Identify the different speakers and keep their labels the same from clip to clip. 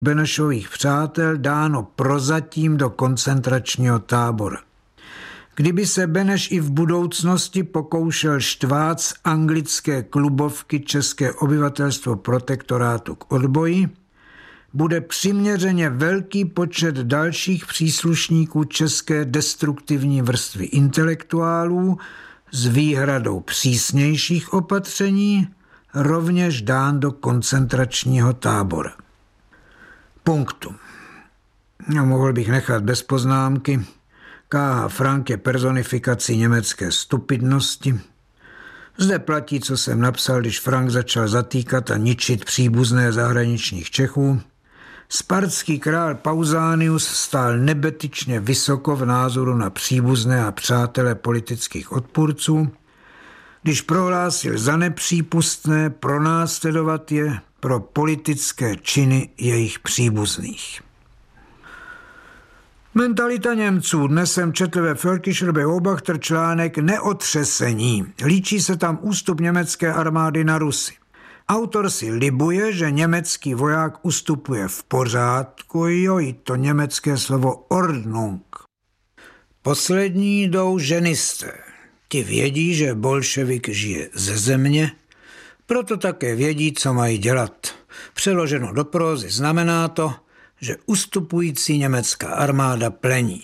Speaker 1: Benešových přátel dáno prozatím do koncentračního tábora. Kdyby se Beneš i v budoucnosti pokoušel štvát z anglické klubovky české obyvatelstvo protektorátu k odboji, bude přiměřeně velký počet dalších příslušníků české destruktivní vrstvy intelektuálů s výhradou přísnějších opatření rovněž dán do koncentračního tábora. Punktum. Mohl bych nechat bez poznámky. K.H. Frank je personifikací německé stupidnosti. Zde platí, co jsem napsal, když Frank začal zatýkat a ničit příbuzné zahraničních Čechů. Spartský král Pausanius stál nebetyčně vysoko v názoru na příbuzné a přátele politických odpůrců, když prohlásil za nepřípustné pronásledovat je pro politické činy jejich příbuzných. Mentalita Němců. Dnes jsem četl ve Völkischer Beobachter článek Neotřesení. Líčí se tam ústup německé armády na Rusy. Autor si libuje, že německý voják ustupuje v pořádku, i to německé slovo Ordnung. Poslední jdou ženisté. Ti vědí, že bolševik žije ze země, proto také vědí, co mají dělat. Přeloženo do prózy znamená to, že ustupující německá armáda plení.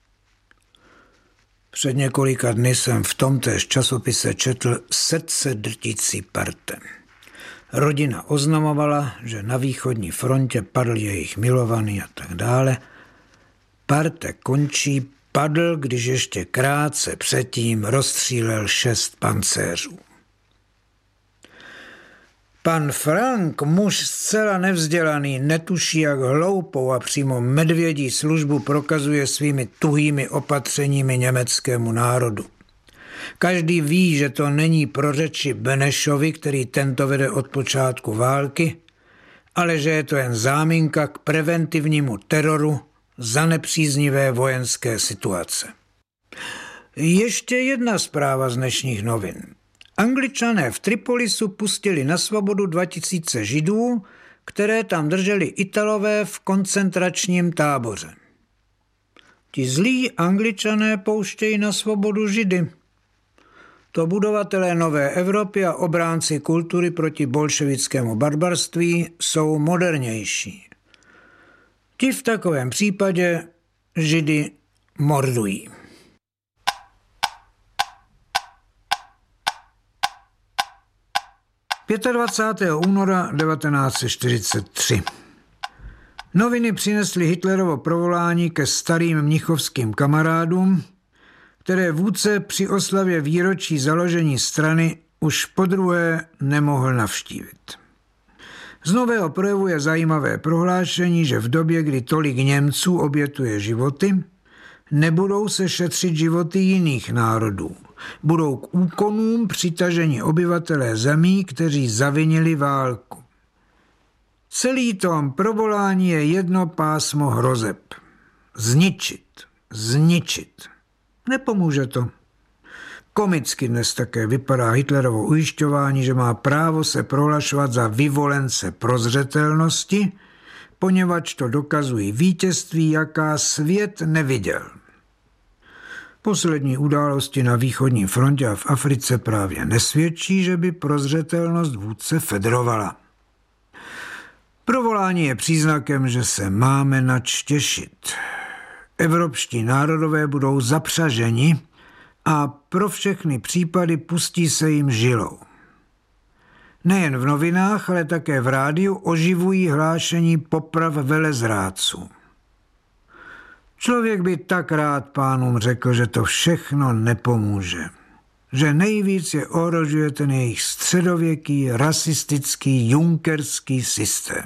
Speaker 1: Před několika dny jsem v tomtéž časopise četl Srdce drtící parte. Rodina oznamovala, že na východní frontě padl jejich milovaný a tak dále. Parte končí: padl, když ještě krátce předtím rozstřílel 6 pancéřů. Pan Frank, muž zcela nevzdělaný, netuší, jak hloupou a přímo medvědí službu prokazuje svými tuhými opatřeními německému národu. Každý ví, že to není pro řeči Benešovi, který tento vede od počátku války, ale že je to jen záminka k preventivnímu teroru za nepříznivé vojenské situace. Ještě jedna zpráva z dnešních novin. Angličané v Tripolisu pustili na svobodu 2000 Židů, které tam drželi Italové v koncentračním táboře. Ti zlí Angličané pouštějí na svobodu Židy. To budovatelé nové Evropy a obránci kultury proti bolševickému barbarství jsou modernější. Ti v takovém případě Židy mordují. 25. února 1943. Noviny přinesly Hitlerovo provolání ke starým mnichovským kamarádům, které vůdce při oslavě výročí založení strany už podruhé nemohl navštívit. Z nového projevu je zajímavé prohlášení, že v době, kdy tolik Němců obětuje životy, nebudou se šetřit životy jiných národů. Budou k úkonům přitaženi obyvatelé zemí, kteří zavinili válku. Celý tom provolání je jedno pásmo hrozeb. Zničit, zničit. Nepomůže to. Komicky dnes také vypadá Hitlerovo ujišťování, že má právo se prohlašovat za vyvolence prozřetelnosti, poněvadž to dokazují vítězství, jaká svět neviděl. Poslední události na východní frontě a v Africe právě nesvědčí, že by prozřetelnost vůdce federovala. Provolání je příznakem, že se máme nač těšit. Evropští národové budou zapřaženi a pro všechny případy pustí se jim žilou. Nejen v novinách, ale také v rádiu oživují hlášení poprav velezrádců. Člověk by tak rád pánům řekl, že to všechno nepomůže. Že nejvíc je ohrožuje ten jejich středověký, rasistický, junkerský systém.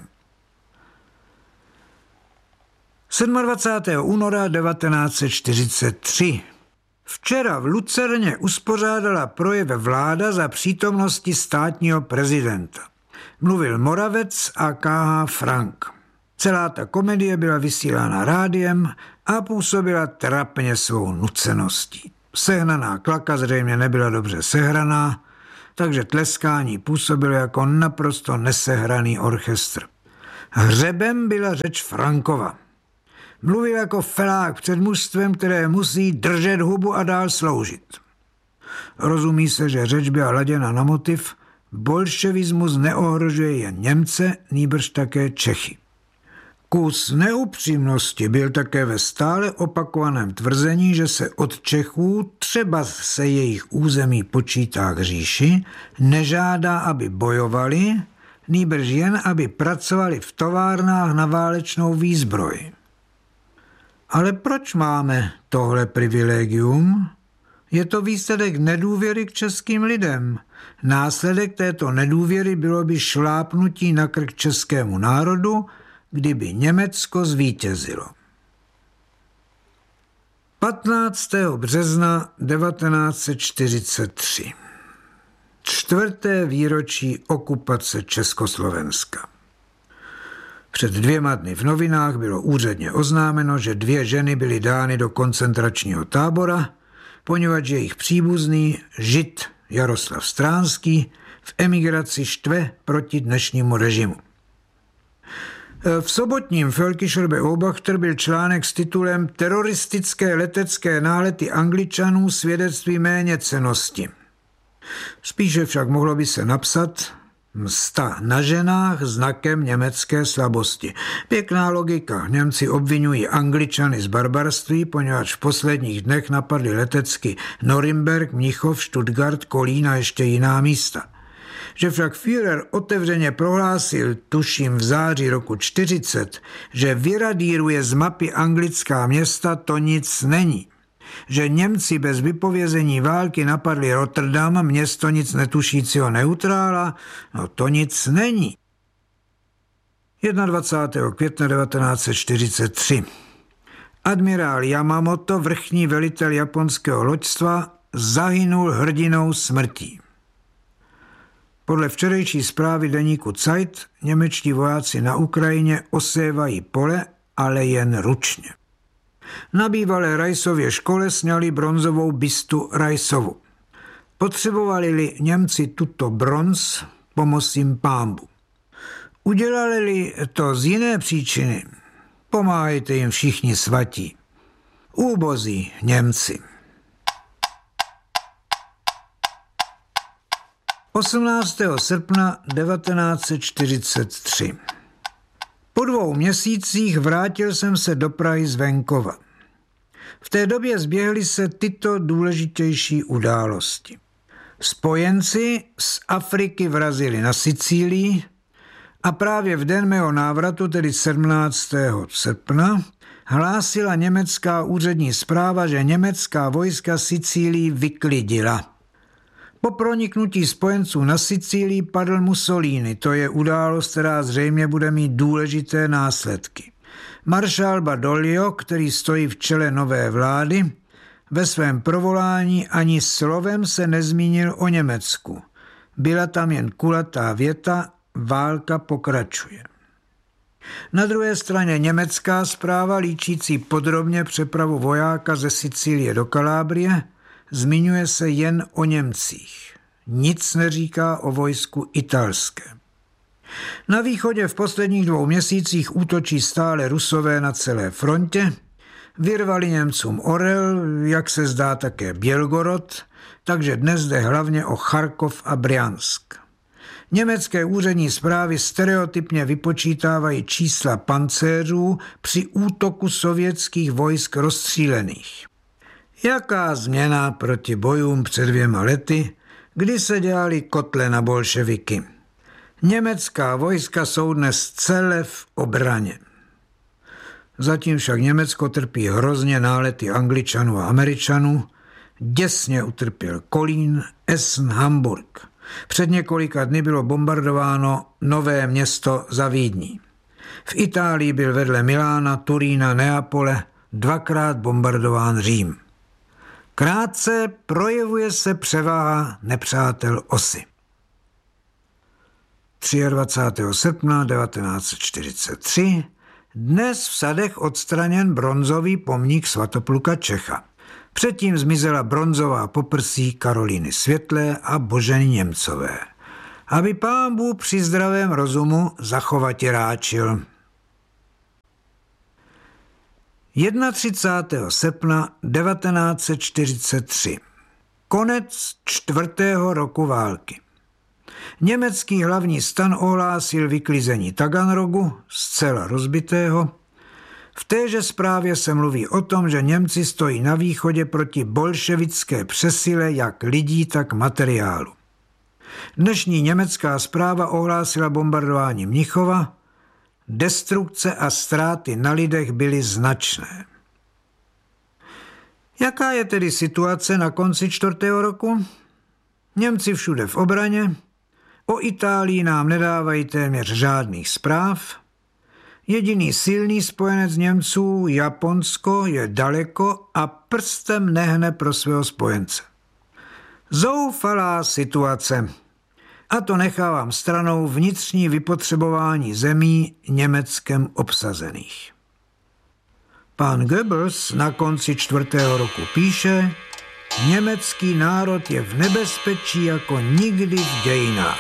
Speaker 1: 27. února 1943. Včera v Lucerně uspořádala projev vláda za přítomnosti státního prezidenta. Mluvil Moravec a K.H. Frank. Celá ta komedie byla vysílána rádiem a působila trapně svou nuceností. Sehnaná klaka zřejmě nebyla dobře sehraná, takže tleskání působilo jako naprosto nesehraný orchestr. Hřebem byla řeč Frankova. Mluvil jako felák před mužstvem, které musí držet hubu a dál sloužit. Rozumí se, že řeč byla laděna na motiv: bolševismus neohrožuje jen Němce, nýbrž také Čechy. Kus neupřímnosti byl také ve stále opakovaném tvrzení, že se od Čechů, třeba se jejich území počítá k říši, nežádá, aby bojovali, nýbrž jen, aby pracovali v továrnách na válečnou výzbroj. Ale proč máme tohle privilegium? Je to výsledek nedůvěry k českým lidem. Následek této nedůvěry bylo by šlápnutí na krk českému národu, kdyby Německo zvítězilo. 15. března 1943. 4. výročí okupace Československa. Před 2 dny v novinách bylo úředně oznámeno, že 2 ženy byly dány do koncentračního tábora, poněvadž jejich příbuzný Žid Jaroslav Stránský v emigraci štve proti dnešnímu režimu. V sobotním Völkischer Beobachter byl článek s titulem Teroristické letecké nálety Angličanů svědectví méněcennosti. Spíše však mohlo by se napsat msta na ženách znakem německé slabosti. Pěkná logika. Němci obvinují Angličany z barbarství, poněvadž v posledních dnech napadli letecky Norimberg, Mnichov, Stuttgart, Kolín a ještě jiná místa. Že však Führer otevřeně prohlásil, tuším v září roku 40, že vyradíruje z mapy anglická města, to nic není. Že Němci bez vypovězení války napadli Rotterdam, město nic netušícího neutrála, no to nic není. 21. května 1943. Admirál Yamamoto, vrchní velitel japonského loďstva, zahynul hrdinou smrtí. Podle včerejší zprávy deníku Zeit němečtí vojáci na Ukrajině osévají pole, ale jen ručně. Na bývalé Rajsově škole sňali bronzovou bystu Rajsovu. Potřebovali-li Němci tuto bronz, pomoc jim pánbu. Udělali-li to z jiné příčiny, pomáhejte jim všichni svatí. Úbozí Němci. 18. srpna 1943. Po 2 měsících vrátil jsem se do Prahy z venkova. V té době zběhly se tyto důležitější události. Spojenci z Afriky vrazili na Sicílii a právě v den mého návratu, tedy 17. srpna, hlásila německá úřední zpráva, že německá vojska Sicílii vyklidila. Po proniknutí spojenců na Sicílii padl Mussolini, to je událost, která zřejmě bude mít důležité následky. Maršál Badoglio, který stojí v čele nové vlády, ve svém provolání ani slovem se nezmínil o Německu. Byla tam jen kulatá věta: válka pokračuje. Na druhé straně německá zpráva, líčící podrobně přepravu vojáka ze Sicílie do Kalábrie, zmiňuje se jen o Němcích. Nic neříká o vojsku italském. Na východě v posledních 2 měsících útočí stále Rusové na celé frontě, vyrvali Němcům Orel, jak se zdá také Bělgorod, takže dnes jde hlavně o Charkov a Brjansk. Německé úřední zprávy stereotypně vypočítávají čísla pancéřů při útoku sovětských vojsk rozstřílených. Jaká změna proti bojům před 2 lety, kdy se dělali kotle na bolševiky. Německá vojska jsou dnes celé v obraně. Zatím však Německo trpí hrozně nálety Angličanů a Američanů. Děsně utrpěl Kolín, Essen, Hamburg. Před několika dny bylo bombardováno Nové Město za Vídní. V Itálii byl vedle Milána, Turína, Neapole 2krát bombardován Řím. Krátce projevuje se převaha nepřátel osy. 23. srpna 1943 dnes v Sadech odstraněn bronzový pomník Svatopluka Čecha. Předtím zmizela bronzová poprsí Karolíny Světlé a Boženy Němcové. aby Pán Bůh při zdravém rozumu zachovati ráčil. 31. srpna 1943. Konec 4. roku války. Německý hlavní stan ohlásil vyklizení Taganrogu, zcela rozbitého. V téže zprávě se mluví o tom, že Němci stojí na východě proti bolševické přesile jak lidí, tak materiálu. Dnešní německá zpráva ohlásila bombardování Mnichova. Destrukce a ztráty na lidech byly značné. Jaká je tedy situace na konci 4. roku? Němci všude v obraně, o Itálii nám nedávají téměř žádných zpráv. Jediný silný spojenec Němců, Japonsko, je daleko a prstem nehne pro svého spojence. Zoufalá situace. A to nechávám stranou vnitřní vypotřebování zemí Německem obsazených. Pán Goebbels na konci 4. roku píše: německý národ je v nebezpečí jako nikdy v dějinách.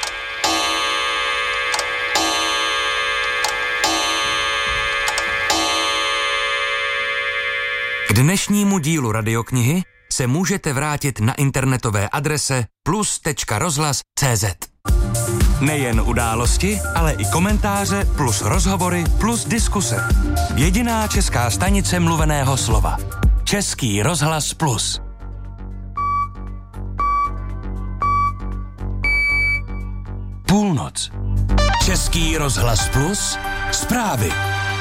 Speaker 2: K dnešnímu dílu radioknihy se můžete vrátit na internetové adrese plus.rozhlas.cz. Nejen události, ale i komentáře plus rozhovory plus diskuse. Jediná česká stanice mluveného slova. Český rozhlas plus. Půlnoc. Český rozhlas plus. Zprávy.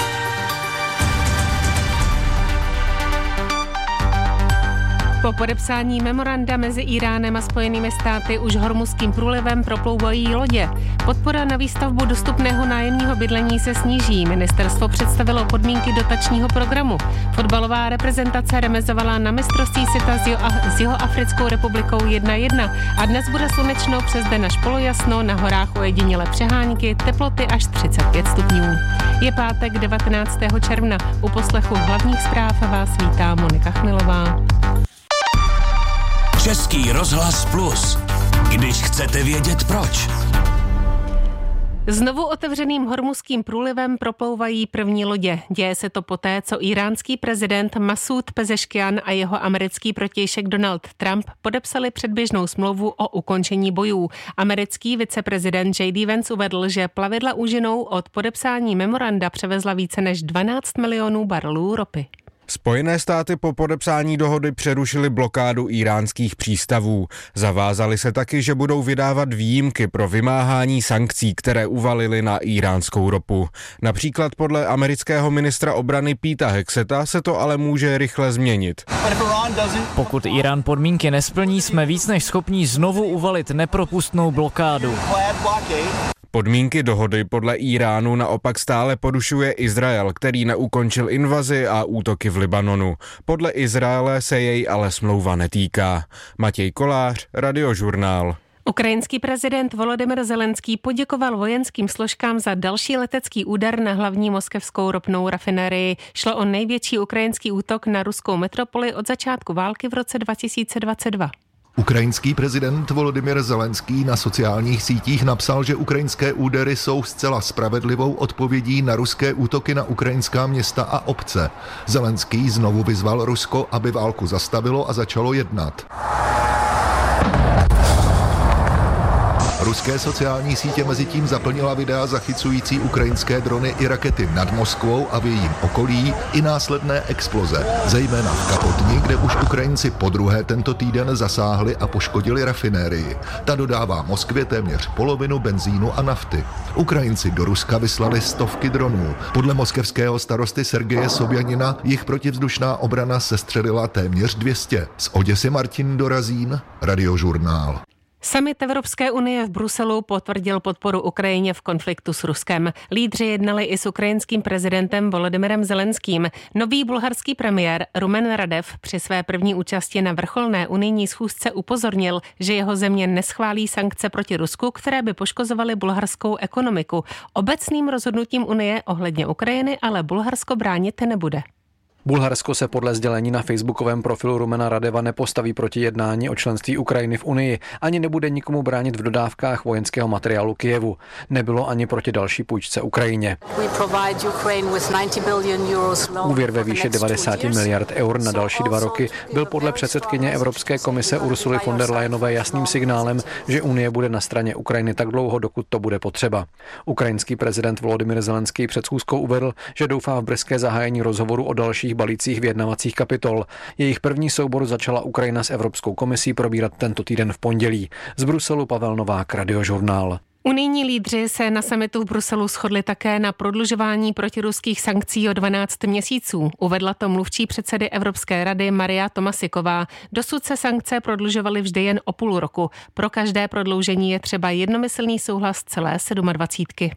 Speaker 3: Po podepsání memoranda mezi Íránem a Spojenými státy už Hormuzským průlivem proplouvají lodě. Podpora na výstavbu dostupného nájemního bydlení se sníží. Ministerstvo představilo podmínky dotačního programu. Fotbalová reprezentace remizovala na mistrovství světa s Jihoafrickou republikou 1-1 a dnes bude slunečno, přes den až polojasno, na horách ojedinělé přehánky, teploty až 35 stupňů. Je pátek 19. června. U poslechu hlavních zpráv vás vítá Monika Chmilová.
Speaker 2: Český rozhlas plus. Když chcete vědět proč.
Speaker 3: Znovu otevřeným Hormuzským průlivem proplouvají první lodě. Děje se to poté, co iránský prezident Masud Pezeškian a jeho americký protějšek Donald Trump podepsali předběžnou smlouvu o ukončení bojů. Americký viceprezident J.D. Vance uvedl, že plavidla úžinou od podepsání memoranda převezla více než 12 milionů barelů ropy.
Speaker 4: Spojené státy po podepsání dohody přerušily blokádu íránských přístavů. Zavázali se taky, že budou vydávat výjimky pro vymáhání sankcí, které uvalili na íránskou ropu. Například podle amerického ministra obrany Peta Hexeta se to ale může rychle změnit.
Speaker 5: Pokud Irán podmínky nesplní, jsme víc než schopní znovu uvalit nepropustnou blokádu.
Speaker 4: Podmínky dohody podle Íránu naopak stále porušuje Izrael, který neukončil invazi a útoky v Libanonu. Podle Izraele se jej ale smlouva netýká. Matěj Kolář, Radiožurnál.
Speaker 3: Ukrajinský prezident Volodymyr Zelenský poděkoval vojenským složkám za další letecký úder na hlavní moskevskou ropnou rafinérii. Šlo o největší ukrajinský útok na ruskou metropoli od začátku války v roce 2022.
Speaker 6: Ukrajinský prezident Volodymyr Zelenský na sociálních sítích napsal, že ukrajinské údery jsou zcela spravedlivou odpovědí na ruské útoky na ukrajinská města a obce. Zelenský znovu vyzval Rusko, aby válku zastavilo a začalo jednat. Ruské sociální sítě mezitím zaplnila videa zachycující ukrajinské drony i rakety nad Moskvou a v jejím okolí i následné exploze, zejména v Kapotni, kde už Ukrajinci podruhé tento týden zasáhli a poškodili rafinérii. Ta dodává Moskvě téměř polovinu benzínu a nafty. Ukrajinci do Ruska vyslali stovky dronů. Podle moskevského starosty Sergeje Sobjanina jich protivzdušná obrana sestřelila téměř 200. Z Oděsy Martin Dorazín, Radiožurnál.
Speaker 3: Summit Evropské unie v Bruselu potvrdil podporu Ukrajině v konfliktu s Ruskem. Lídři jednali i s ukrajinským prezidentem Volodymyrem Zelenským. Nový bulharský premiér Rumen Radev při své první účasti na vrcholné unijní schůzce upozornil, že jeho země neschválí sankce proti Rusku, které by poškozovaly bulharskou ekonomiku. Obecným rozhodnutím Unie ohledně Ukrajiny ale Bulharsko bránit nebude.
Speaker 7: Bulharsko se podle sdělení na facebookovém profilu Rumena Radeva nepostaví proti jednání o členství Ukrajiny v Unii, ani nebude nikomu bránit v dodávkách vojenského materiálu Kyjevu. Nebylo ani proti další půjčce Ukrajině. Úvěr ve výši 90 miliard eur na další 2 roky byl podle předsedkyně Evropské komise Ursuly von der Leyenové jasným signálem, že Unie bude na straně Ukrajiny tak dlouho, dokud to bude potřeba. Ukrajinský prezident Volodymyr Zelenský před schůzkou uvedl, že doufá v brzké zahájení rozhovoru o dalších balících vyjednavacích kapitol. Jejich první soubor začala Ukrajina s Evropskou komisí probírat tento týden v pondělí. Z Bruselu Pavel Novák, Radiožurnál.
Speaker 3: Unijní lídři se na summitu v Bruselu shodli také na prodlužování protiruských sankcí o 12 měsíců. Uvedla to mluvčí předsedy Evropské rady Maria Tomasiková. Dosud se sankce prodlužovaly vždy jen o půl roku. Pro každé prodloužení je třeba jednomyslný souhlas celé 27.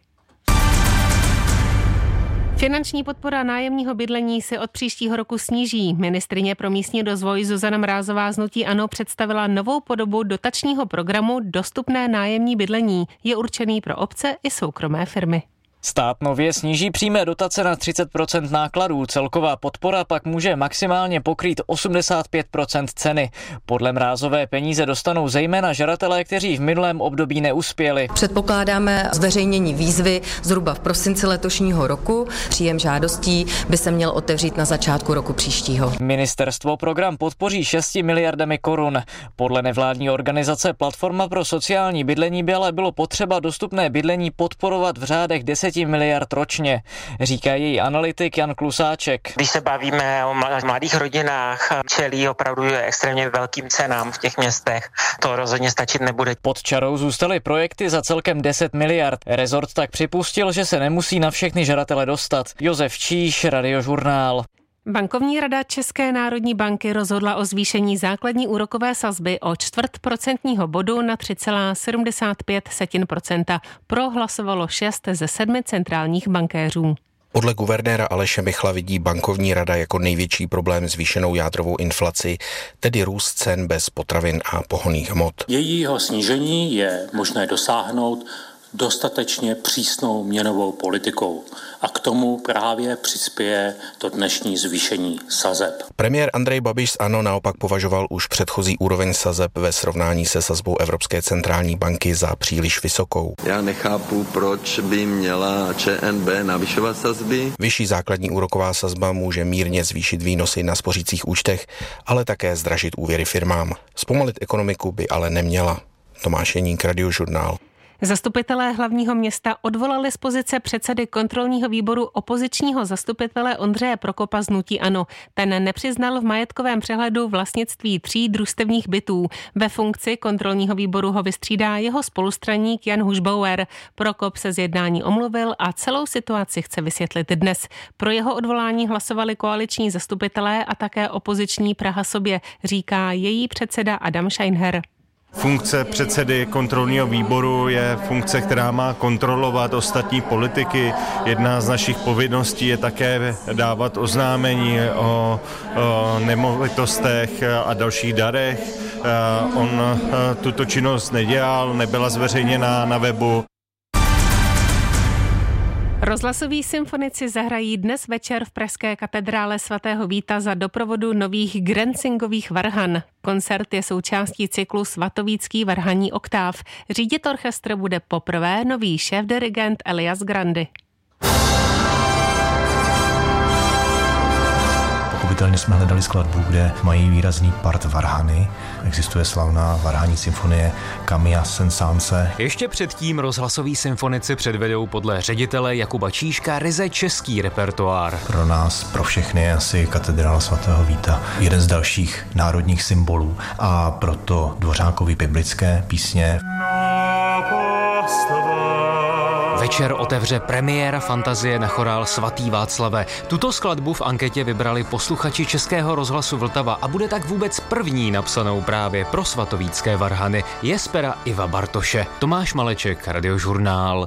Speaker 3: Finanční podpora nájemního bydlení se od příštího roku sníží. Ministryně pro místní rozvoj Zuzana Mrázová z hnutí ANO představila novou podobu dotačního programu Dostupné nájemní bydlení. Je určený pro obce i soukromé firmy.
Speaker 5: Stát nově sníží přímé dotace na 30% nákladů, celková podpora pak může maximálně pokrýt 85% ceny. Podle Mrázové peníze dostanou zejména žadatelé, kteří v minulém období neuspěli.
Speaker 8: Předpokládáme zveřejnění výzvy zhruba v prosinci letošního roku. Příjem žádostí by se měl otevřít na začátku roku příštího.
Speaker 5: Ministerstvo program podpoří 6 miliardami korun. Podle nevládní organizace Platforma pro sociální bydlení by ale bylo potřeba dostupné bydlení podporovat v řádech 10 miliard ročně, říká její analytik Jan Klusáček.
Speaker 9: Když se bavíme o mladých rodinách, čelí opravdu extrémně velkým cenám v těch městech. To rozhodně stačit nebude.
Speaker 5: Pod čarou zůstaly projekty za celkem 10 miliard. Rezort tak připustil, že se nemusí na všechny žadatele dostat. Josef Číš, Radiožurnál.
Speaker 3: Bankovní rada České národní banky rozhodla o zvýšení základní úrokové sazby o 0,25 bodu na 3,75%. Pro hlasovalo 6 ze 7 centrálních bankéřů.
Speaker 10: Podle guvernéra Aleše Michla vidí bankovní rada jako největší problém zvýšenou jádrovou inflaci, tedy růst cen bez potravin a pohonných hmot.
Speaker 11: Jejího snížení je možné dosáhnout dostatečně přísnou měnovou politikou a k tomu právě přispěje to dnešní zvýšení sazeb.
Speaker 10: Premiér Andrej Babiš z ANO naopak považoval už předchozí úroveň sazeb ve srovnání se sazbou Evropské centrální banky za příliš vysokou.
Speaker 12: Já nechápu, proč by měla ČNB navyšovat sazby.
Speaker 10: Vyšší základní úroková sazba může mírně zvýšit výnosy na spořících účtech, ale také zdražit úvěry firmám. Zpomalit ekonomiku by ale neměla. Tomáš Jeník, Radiožurnál.
Speaker 3: Zastupitelé hlavního města odvolali z pozice předsedy kontrolního výboru opozičního zastupitele Ondřeje Prokopa z hnutí ANO. Ten nepřiznal v majetkovém přehledu vlastnictví 3 družstevních bytů. Ve funkci kontrolního výboru ho vystřídá jeho spolustraník Jan Hušbauer. Prokop se z jednání omluvil a celou situaci chce vysvětlit dnes. Pro jeho odvolání hlasovali koaliční zastupitelé a také opoziční Praha sobě, říká její předseda Adam Scheinher.
Speaker 13: Funkce předsedy kontrolního výboru je funkce, která má kontrolovat ostatní politiky. Jedna z našich povinností je také dávat oznámení o nemovitostech a dalších darech. On tuto činnost nedělal, nebyla zveřejněna na webu.
Speaker 3: Rozhlasoví symfonici zahrají dnes večer v pražské katedrále svatého Víta za doprovodu nových Grenzingových varhan. Koncert je součástí cyklu Svatovícký varhanní oktáv. Řídit orchestr bude poprvé nový šéfdirigent Elias Grandy.
Speaker 14: Pochopitelně jsme hledali skladbu, kde mají výrazný part varhany. Existuje slavná varhanní symfonie Camilla Saint-Saënse.
Speaker 15: Ještě předtím rozhlasoví symfonici předvedou podle ředitele Jakuba Číška ryze český repertoár.
Speaker 14: Pro nás, pro všechny je asi katedrála svatého Víta jeden z dalších národních symbolů a proto Dvořákovy biblické písně.
Speaker 15: Večer otevře premiéra fantazie na chorál Svatý Václave. Tuto skladbu v anketě vybrali posluchači Českého rozhlasu Vltava a bude tak vůbec první napsanou právě pro svatovícké varhany. Je z pera Iva Bartoše. Tomáš Maleček, Radiožurnál.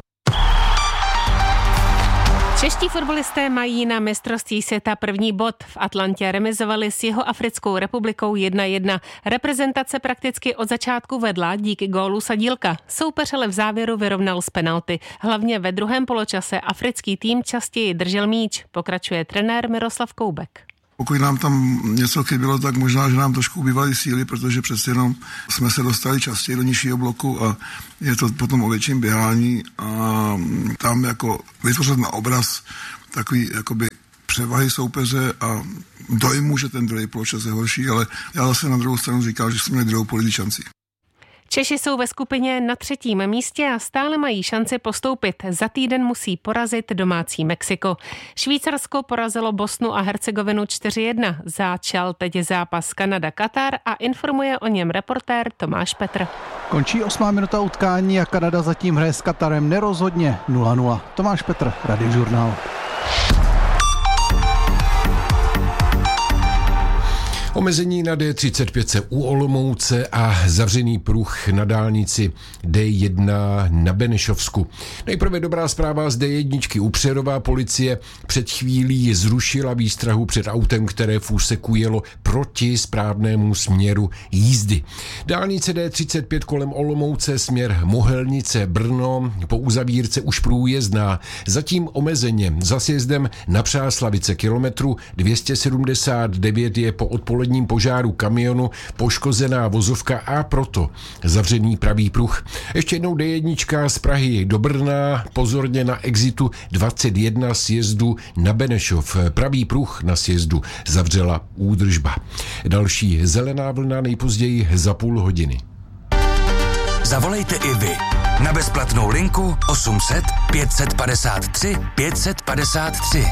Speaker 3: Čeští fotbalisté mají na mistrovství světa první bod. V Atlantě remizovali s Jihoafrickou republikou 1-1. Reprezentace prakticky od začátku vedla díky gólu Sadílka. Soupeř ale v závěru vyrovnal z penalty. Hlavně ve druhém poločase africký tým častěji držel míč, pokračuje trenér Miroslav Koubek.
Speaker 16: Pokud nám tam něco chybělo, tak možná, že nám trošku ubývaly síly, protože přece jenom jsme se dostali častěji do nižšího bloku a je to potom o větším běhání a tam jako vytvořit na obraz takový jakoby převahy soupeře a dojmu, že ten druhý poločas je horší, ale já zase na druhou stranu říkal, že jsme měli druhou poloviční šanci.
Speaker 3: Češi jsou ve skupině na 3. místě a stále mají šanci postoupit. Za týden musí porazit domácí Mexiko. Švýcarsko porazilo Bosnu a Hercegovinu 4-1. Začal teď zápas Kanada-Katar a informuje o něm reportér Tomáš Petr.
Speaker 17: Končí 8. minuta utkání a Kanada zatím hraje s Katarem nerozhodně 0-0. Tomáš Petr, Radiožurnál.
Speaker 18: Omezení na D35 u Olomouce a zavřený pruh na dálnici D1 na Benešovsku. Nejprve dobrá zpráva z D1 u Přerova. Policie před chvílí zrušila výstrahu před autem, které v úseku jelo proti správnému směru jízdy. Dálnice D35 kolem Olomouce směr Mohelnice Brno po uzavírce už průjezdná. Zatím omezeně za sjezdem na Přáslavice kilometru 279 je po odpoledním požáru kamionu poškozená vozovka a proto zavřený pravý pruh. Ještě jednou D1 z Prahy do Brna, pozorně na exitu 21 sjezdu na Benešov. Pravý pruh na sjezdu zavřela údržba. Další zelená vlna nejpozději za půl hodiny.
Speaker 2: Zavolejte i vy na bezplatnou linku 800 553 553.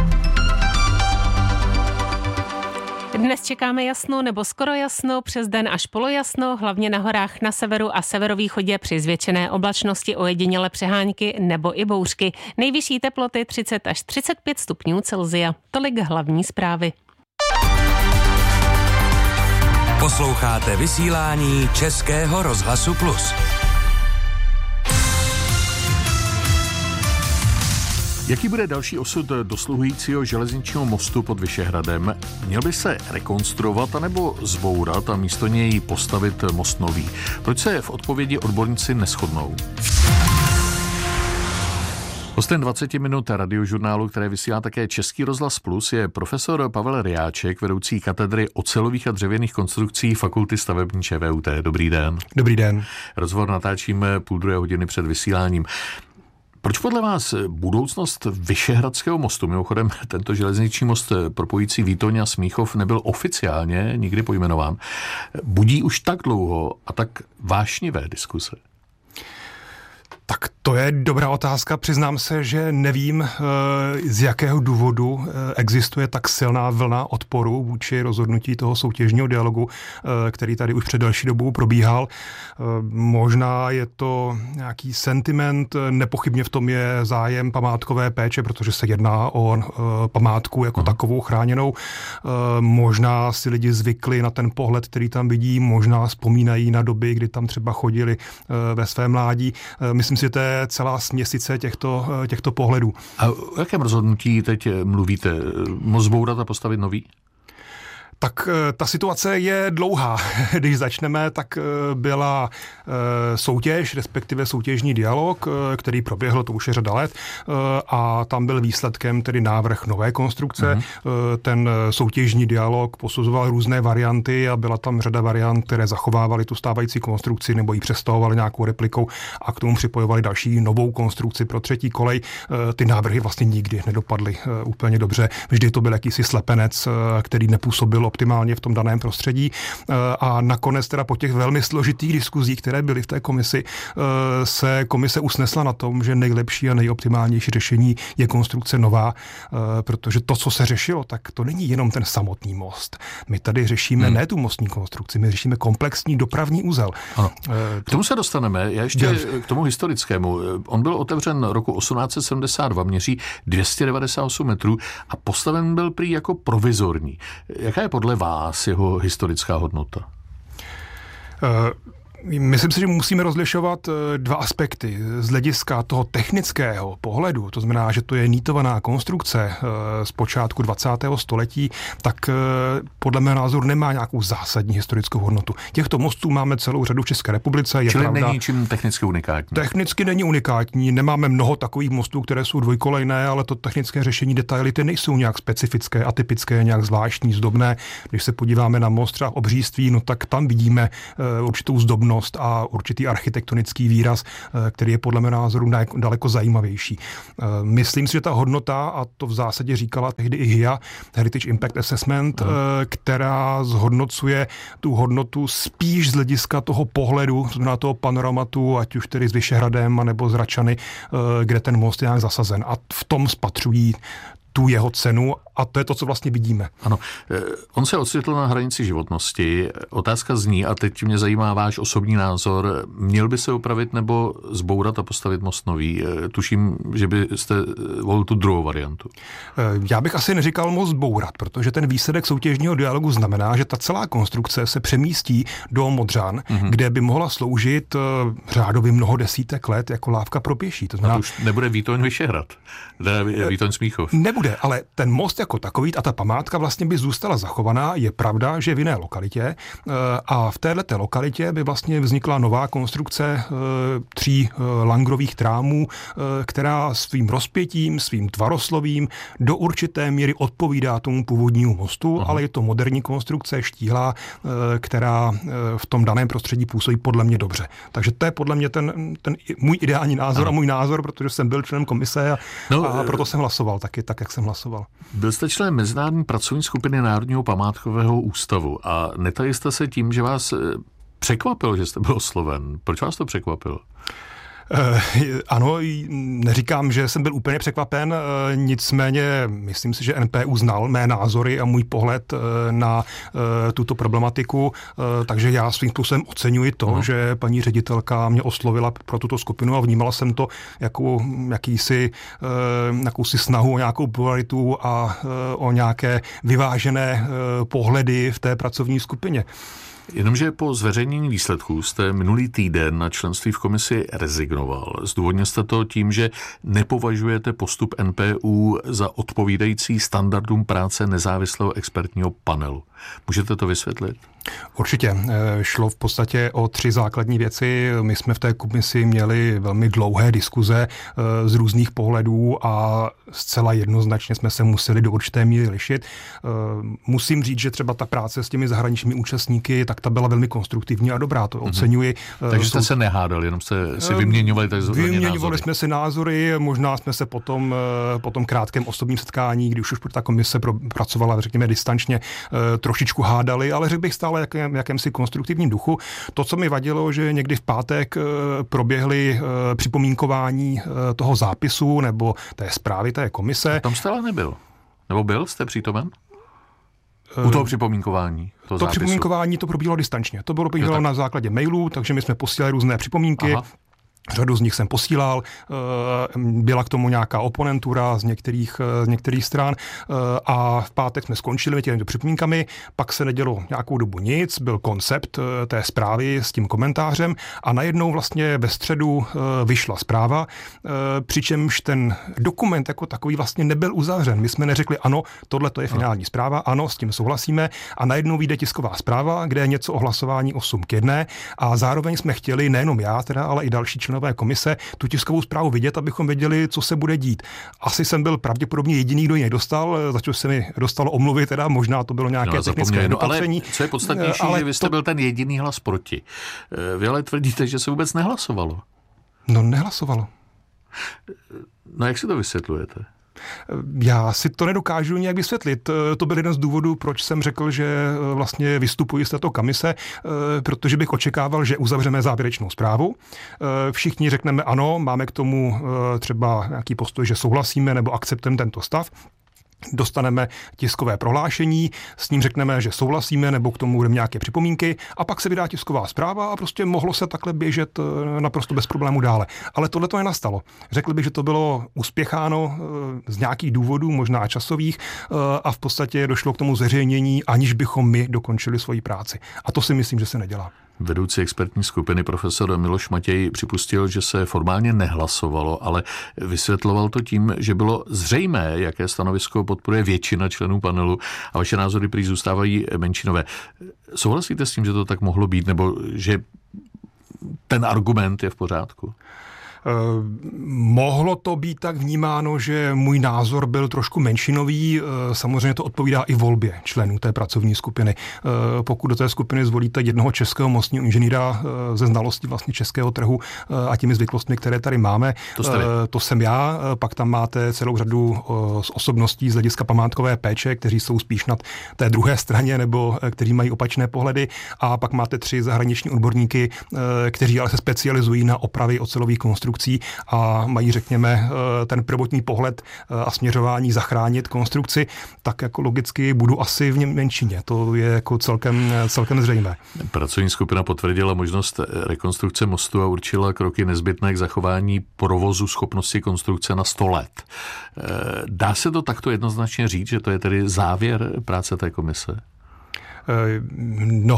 Speaker 3: Dnes čekáme jasno nebo skoro jasno, přes den až polojasno, hlavně na horách na severu a severovýchodě při zvětšené oblačnosti ojedinělé přehánky nebo i bouřky. Nejvyšší teploty 30 až 35 stupňů Celsia. Tolik hlavní zprávy.
Speaker 2: Posloucháte vysílání Českého rozhlasu Plus.
Speaker 19: Jaký bude další osud dosluhujícího železničního mostu pod Vyšehradem? Měl by se rekonstruovat anebo zbourat a místo něj postavit most nový? Proč se v odpovědi odborníci neshodnou? Hostem 20 minut Radiožurnálu, které vysílá také Český rozhlas Plus, je profesor Pavel Ryáček, vedoucí katedry ocelových a dřevěných konstrukcí Fakulty stavební ČVUT. Dobrý den.
Speaker 20: Dobrý den.
Speaker 19: Rozhovor natáčíme 1:30 před vysíláním. Proč podle vás budoucnost Vyšehradského mostu, mimochodem tento železniční most propojící Výtoň a Smíchov nebyl oficiálně nikdy pojmenován, budí už tak dlouho a tak vášnivé diskuse?
Speaker 20: Tak to je dobrá otázka. Přiznám se, že nevím, z jakého důvodu existuje tak silná vlna odporu vůči rozhodnutí toho soutěžního dialogu, který tady už před delší dobou probíhal. Možná je to nějaký sentiment, nepochybně v tom je zájem památkové péče, protože se jedná o památku jako takovou chráněnou. Možná si lidi zvykli na ten pohled, který tam vidí, možná vzpomínají na doby, kdy tam třeba chodili ve své mládí. Myslím si, že to je celá směsice těchto pohledů.
Speaker 19: A o jakém rozhodnutí teď mluvíte? Most zbourat a postavit nový?
Speaker 20: Tak ta situace je dlouhá. Když začneme, tak byla soutěž, respektive soutěžní dialog, který proběhl, to už je řada let, a tam byl výsledkem tedy návrh nové konstrukce. Ten soutěžní dialog posuzoval různé varianty a byla tam řada variant, které zachovávaly tu stávající konstrukci nebo ji přestahovaly nějakou replikou a k tomu připojovali další novou konstrukci pro třetí kolej. Ty návrhy vlastně nikdy nedopadly úplně dobře. Vždy to byl jakýsi slepenec, který nepůsobil optimálně v tom daném prostředí a nakonec teda po těch velmi složitých diskuzích, které byly v té komisi, se komise usnesla na tom, že nejlepší a nejoptimálnější řešení je konstrukce nová, protože to, co se řešilo, tak to není jenom ten samotný most. My tady řešíme ne tu mostní konstrukci, my řešíme komplexní dopravní uzel.
Speaker 19: Ano. K tomu se dostaneme. Já ještě k tomu historickému. On byl otevřen roku 1872, měří 298 metrů a postaven byl prý jako provizorní. Jaká je podle vás jeho historická hodnota?
Speaker 20: Myslím si, že musíme rozlišovat dva aspekty. Z hlediska toho technického pohledu, to znamená, že to je nýtovaná konstrukce z počátku 20. století, tak podle mého názoru nemá nějakou zásadní historickou hodnotu. Těchto mostů máme celou řadu v České republice.
Speaker 19: Čili není čím technicky unikátní?
Speaker 20: Technicky není unikátní. Nemáme mnoho takových mostů, které jsou dvojkolejné, ale to technické řešení, detaily, ty nejsou nějak specifické, atypické, nějak zvláštní, zdobné. Když se podíváme na most třeba Obříství, no tak tam vidíme určitou zdobnost a určitý architektonický výraz, který je podle mého názoru daleko zajímavější. Myslím si, že ta hodnota, a to v zásadě říkala tehdy i HIA, Heritage Impact Assessment, která zhodnocuje tu hodnotu spíš z hlediska toho pohledu, na toho panoramatu, ať už tedy s Vyšehradem, nebo s Račany, kde ten most je nějak zasazen. A v tom spatřují tu jeho cenu a to je to, co vlastně vidíme.
Speaker 19: Ano, on se ocitl na hranici životnosti. Otázka zní, a teď mě zajímá váš osobní názor, měl by se opravit nebo zbourat a postavit most nový? Tuším, že byste volil tu druhou variantu.
Speaker 20: Já bych asi neříkal most bourat, protože ten výsledek soutěžního dialogu znamená, že ta celá konstrukce se přemístí do Modřan, kde by mohla sloužit řádově mnoho desítek let jako lávka pro pěší. To znamená,
Speaker 19: už nebude Výtoň Vyšehrad, Výtoň Smíchov.
Speaker 20: Nebude, ale ten most jako takový a ta památka vlastně by zůstala zachovaná. Je pravda, že v jiné lokalitě a v této lokalitě by vlastně vznikla nová konstrukce 3 langrových trámů, která svým rozpětím, svým tvaroslovím do určité míry odpovídá tomu původnímu mostu, ale je to moderní konstrukce, štíhlá, která v tom daném prostředí působí podle mě dobře. Takže to je podle mě ten můj ideální názor a můj názor, protože jsem byl členem komise a proto jsem hlasoval taky tak, jak jsem hlasoval.
Speaker 19: Byl jste členem mezinárodní pracovní skupiny Národního památkového ústavu a netají jste se tím, že vás překvapilo, že jste byl osloven. Proč vás to překvapilo?
Speaker 20: Ano, neříkám, že jsem byl úplně překvapen, nicméně myslím si, že NPÚ znal mé názory a můj pohled na tuto problematiku, takže já svým způsobem oceňuji to, že paní ředitelka mě oslovila pro tuto skupinu a vnímala jsem to jako jakousi snahu o nějakou pluralitu a o nějaké vyvážené pohledy v té pracovní skupině.
Speaker 19: Jenomže po zveřejnění výsledků jste minulý týden na členství v komisi rezignoval. Zdůvodnil jste to tím, že nepovažujete postup NPÚ za odpovídající standardům práce nezávislého expertního panelu. Můžete to vysvětlit?
Speaker 20: Určitě. Šlo v podstatě o 3 základní věci. My jsme v té komisi měli velmi dlouhé diskuze z různých pohledů a zcela jednoznačně jsme se museli do určité míry lišit. Musím říct, že třeba ta práce s těmi zahraničními účastníky, tak ta byla velmi konstruktivní a dobrá, to oceňuji.
Speaker 19: Takže jste se nehádali, jenom jste si vyměňovali
Speaker 20: Vyměňovali jsme si názory, možná jsme se po tom krátkém osobním setkání, když už ta komise pracovala, řekněme, distančně, trošičku hádali, ale řekl bych stále jakémsi konstruktivním duchu. To, co mi vadilo, že někdy v pátek proběhly připomínkování toho zápisu nebo té zprávy té komise.
Speaker 19: Tam jste ale nebyl. Nebo byl? Jste přítomen? U toho připomínkování.
Speaker 20: To připomínkování to probíhalo distančně. To bylo na základě mailů, takže my jsme posílali různé připomínky. Aha. Řadu z nich jsem posílal, byla k tomu nějaká oponentura z některých stran a v pátek jsme skončili těmito připomínkami, pak se nedělo nějakou dobu nic, byl koncept té zprávy s tím komentářem a najednou vlastně ve středu vyšla zpráva, přičemž ten dokument jako takový vlastně nebyl uzavřen. My jsme neřekli ano, tohle to je finální zpráva, ano, s tím souhlasíme a najednou vyjde tisková zpráva, kde je něco o hlasování 8:1 a zároveň jsme chtěli, nejenom já teda, ale i další členové komise, tu tiskovou zprávu vidět, abychom věděli, co se bude dít. Asi jsem byl pravděpodobně jediný, kdo ji nedostal, za co se mi dostalo omluvy, teda možná to bylo nějaké technické nedopatření.
Speaker 19: Ale co je podstatnější, že vy jste byl ten jediný hlas proti. Vy ale tvrdíte, že se vůbec nehlasovalo.
Speaker 20: No nehlasovalo.
Speaker 19: No jak si to vysvětlujete?
Speaker 20: Já si to nedokážu nějak vysvětlit. To byl jeden z důvodů, proč jsem řekl, že vlastně vystupuji z této komise, protože bych očekával, že uzavřeme závěrečnou zprávu. Všichni řekneme ano, máme k tomu třeba nějaký postoj, že souhlasíme nebo akceptujeme tento stav. Dostaneme tiskové prohlášení, s ním řekneme, že souhlasíme, nebo k tomu budeme nějaké připomínky a pak se vydá tisková zpráva a prostě mohlo se takhle běžet naprosto bez problémů dále. Ale tohle to nenastalo. Řekl bych, že to bylo uspěcháno z nějakých důvodů, možná časových, a v podstatě došlo k tomu zveřejnění, aniž bychom my dokončili svoji práci. A to si myslím, že se nedělá.
Speaker 19: Vedoucí expertní skupiny profesor Miloš Matěj připustil, že se formálně nehlasovalo, ale vysvětloval to tím, že bylo zřejmé, jaké stanovisko podporuje většina členů panelu a vaše názory prý zůstávají menšinové. Souhlasíte s tím, že to tak mohlo být, nebo že ten argument je v pořádku?
Speaker 20: Mohlo to být tak vnímáno, že můj názor byl trošku menšinový. Samozřejmě to odpovídá i volbě členů té pracovní skupiny. Pokud do té skupiny zvolíte jednoho českého mostního inženýra ze znalostí vlastně českého trhu a těmi zvyklostmi, které tady máme, to jsem já. Pak tam máte celou řadu osobností z hlediska památkové péče, kteří jsou spíš na té druhé straně nebo kteří mají opačné pohledy. A pak máte 3 zahraniční odborníky, kteří ale se specializují na opravy ocelových konstrukcí a mají, řekněme, ten prvotní pohled a směřování zachránit konstrukci, tak jako logicky budu asi v něm menšině. To je jako celkem zřejmé.
Speaker 19: Pracovní skupina potvrdila možnost rekonstrukce mostu a určila kroky nezbytné k zachování provozu schopnosti konstrukce na 100 let. Dá se to takto jednoznačně říct, že to je tedy závěr práce té komise?
Speaker 20: No,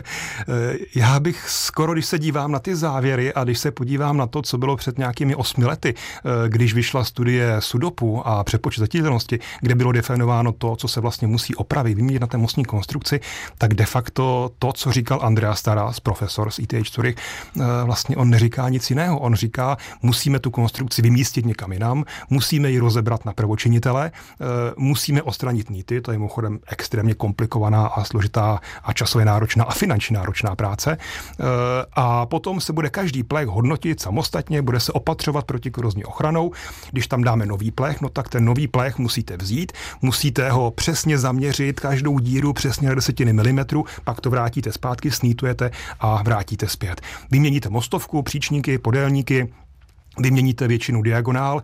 Speaker 20: já bych skoro, když se dívám na ty závěry a když se podívám na to, co bylo před nějakými 8 lety, když vyšla studie SUDOPu a přepočet zatížitelnosti, kde bylo definováno to, co se vlastně musí opravit, vyměnit na té mostní konstrukci, tak de facto to, co říkal Andreas Taras, profesor z ETH Zurich, vlastně on neříká nic jiného. On říká, musíme tu konstrukci vymístit někam jinam, musíme ji rozebrat na prvočinitele, musíme odstranit mýty, to je mimochodem extrémně komplikovaná a složitá a časově náročná a finančně náročná práce. A potom se bude každý plech hodnotit samostatně, bude se opatřovat protikorozní ochranou. Když tam dáme nový plech, no tak ten nový plech musíte vzít, musíte ho přesně zaměřit, každou díru přesně na 10 mm, pak to vrátíte zpátky, snítujete a vrátíte zpět. Vyměníte mostovku, příčníky, podélníky, vyměníte většinu diagonál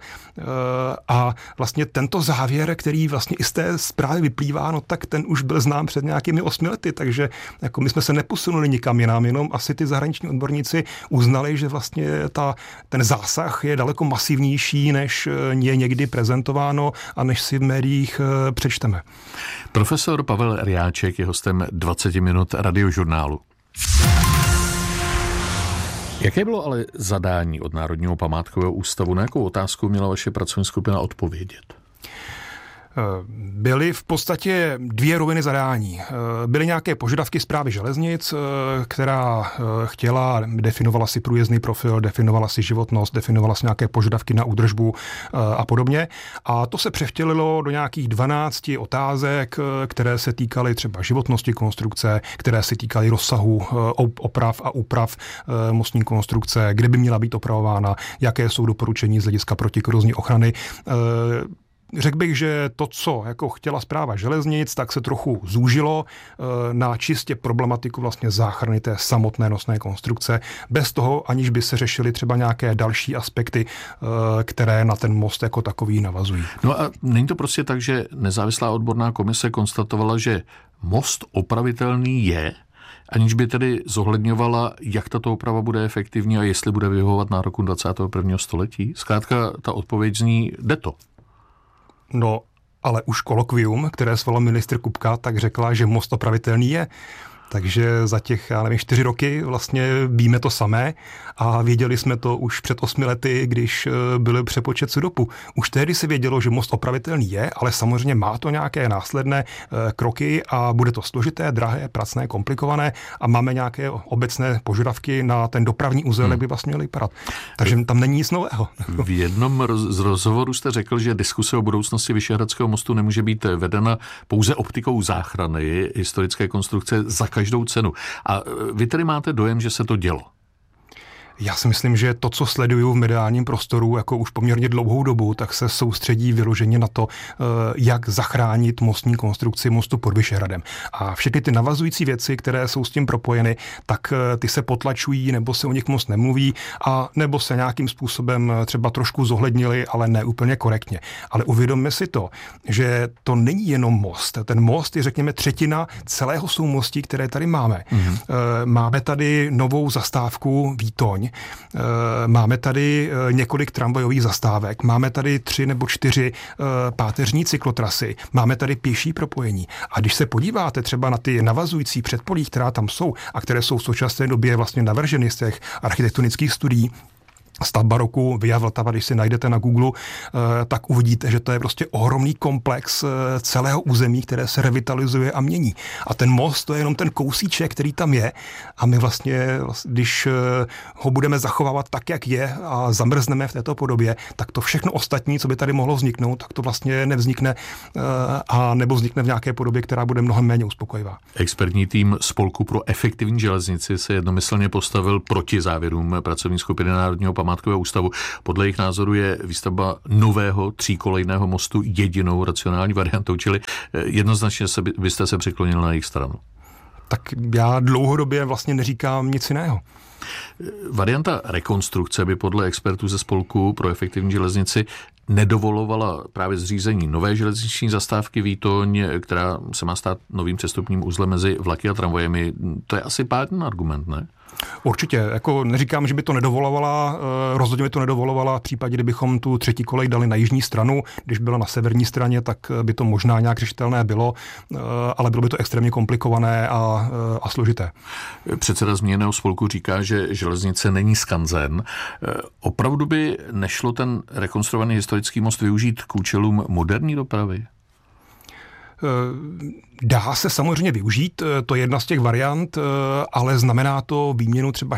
Speaker 20: a vlastně tento závěr, který vlastně i z té zprávy vyplývá, no tak ten už byl znám před nějakými 8 lety, takže jako my jsme se neposunuli nikam jinam, jenom asi ty zahraniční odborníci uznali, že vlastně ten zásah je daleko masivnější, než je někdy prezentováno a než si v médiích přečteme.
Speaker 19: Profesor Pavel Riáček je hostem 20 minut Radiožurnálu. Jaké bylo ale zadání od Národního památkového ústavu? Na jakou otázku měla vaše pracovní skupina odpovědět?
Speaker 20: Byly v podstatě 2 roviny zadání. Byly nějaké požadavky Správy železnic, která definovala si průjezdný profil, definovala si životnost, definovala si nějaké požadavky na údržbu a podobně. A to se převtělilo do nějakých 12 otázek, které se týkaly třeba životnosti konstrukce, které se týkaly rozsahu oprav a úprav mostní konstrukce, kde by měla být opravována, jaké jsou doporučení z hlediska protikorozní ochrany. Řekl bych, že to, co jako chtěla Správa železnic, tak se trochu zúžilo na čistě problematiku vlastně záchrany té samotné nosné konstrukce, bez toho, aniž by se řešily třeba nějaké další aspekty, které na ten most jako takový navazují.
Speaker 19: No a není to prostě tak, že nezávislá odborná komise konstatovala, že most opravitelný je, aniž by tedy zohledňovala, jak tato oprava bude efektivní a jestli bude vyhovovat nároku 21. století? Zkrátka ta odpověď zní, jde to.
Speaker 20: No, ale už kolokvium, které svolal ministr Kupka, tak řekla, že most opravitelný je. Takže za těch, 4 roky vlastně víme to samé a věděli jsme to už před 8 lety, když byl přepočet SUDOPu. Už tehdy se vědělo, že most opravitelný je, ale samozřejmě má to nějaké následné kroky a bude to složité, drahé, pracné, komplikované a máme nějaké obecné požadavky na ten dopravní uzel, jak by vlastně měl vypadat. Takže tam není nic nového.
Speaker 19: V jednom z rozhovorů jste řekl, že diskuse o budoucnosti Vyšehradského mostu nemůže být vedena pouze optikou záchrany historické konstrukce za každou cenu. A vy tedy máte dojem, že se to dělo?
Speaker 20: Já si myslím, že to, co sleduju v mediálním prostoru jako už poměrně dlouhou dobu, tak se soustředí vyloženě na to, jak zachránit mostní konstrukci mostu pod Vyšehradem. A všechny ty navazující věci, které jsou s tím propojeny, tak ty se potlačují, nebo se o nich moc nemluví, a nebo se nějakým způsobem třeba trošku zohlednili, ale ne úplně korektně. Ale uvědomme si to, že to není jenom most. Ten most je, řekněme, 1/3 celého soumostí, které tady máme. Máme tady novou zastávku Výtoň, Výtoň. Máme tady několik tramvajových zastávek, máme tady 3 nebo 4 páteřní cyklotrasy, máme tady pěší propojení. A když se podíváte třeba na ty navazující předpolí, která tam jsou a které jsou v současné době vlastně navrženy z těch architektonických studií, stavba roku Via Vltava, když si najdete na Google, tak uvidíte, že to je prostě ohromný komplex celého území, které se revitalizuje a mění. A ten most, to je jenom ten kousíček, který tam je a my vlastně, když ho budeme zachovávat tak, jak je a zamrzneme v této podobě, tak to všechno ostatní, co by tady mohlo vzniknout, tak to vlastně nevznikne a nebo vznikne v nějaké podobě, která bude mnohem méně uspokojivá.
Speaker 19: Expertní tým Spolku pro efektivní železnici se jednomyslně postavil proti závěrům pracovní skupiny Národního památkového ústavu. Podle jejich názoru je výstavba nového 3kolejného mostu jedinou racionální variantou, čili jednoznačně byste se přiklonil na jejich stranu.
Speaker 20: Tak já dlouhodobě vlastně neříkám nic jiného.
Speaker 19: Varianta rekonstrukce by podle expertů ze Spolku pro efektivní železnici nedovolovala právě zřízení nové železniční zastávky Výtoň, která se má stát novým přestupním uzlem mezi vlaky a tramvajemi. To je asi pádný argument, ne?
Speaker 20: Určitě, jako neříkám, že by to nedovolovala, rozhodně by to nedovolovala v případě, kdybychom tu třetí kolej dali na jižní stranu, když byla na severní straně, tak by to možná nějak řešitelné bylo, ale bylo by to extrémně komplikované a složité.
Speaker 19: Předseda zmíněného spolku říká, že železnice není skanzen. Opravdu by nešlo ten rekonstruovaný historický most využít k účelům moderní dopravy?
Speaker 20: Dá se samozřejmě využít, to je jedna z těch variant, ale znamená to výměnu třeba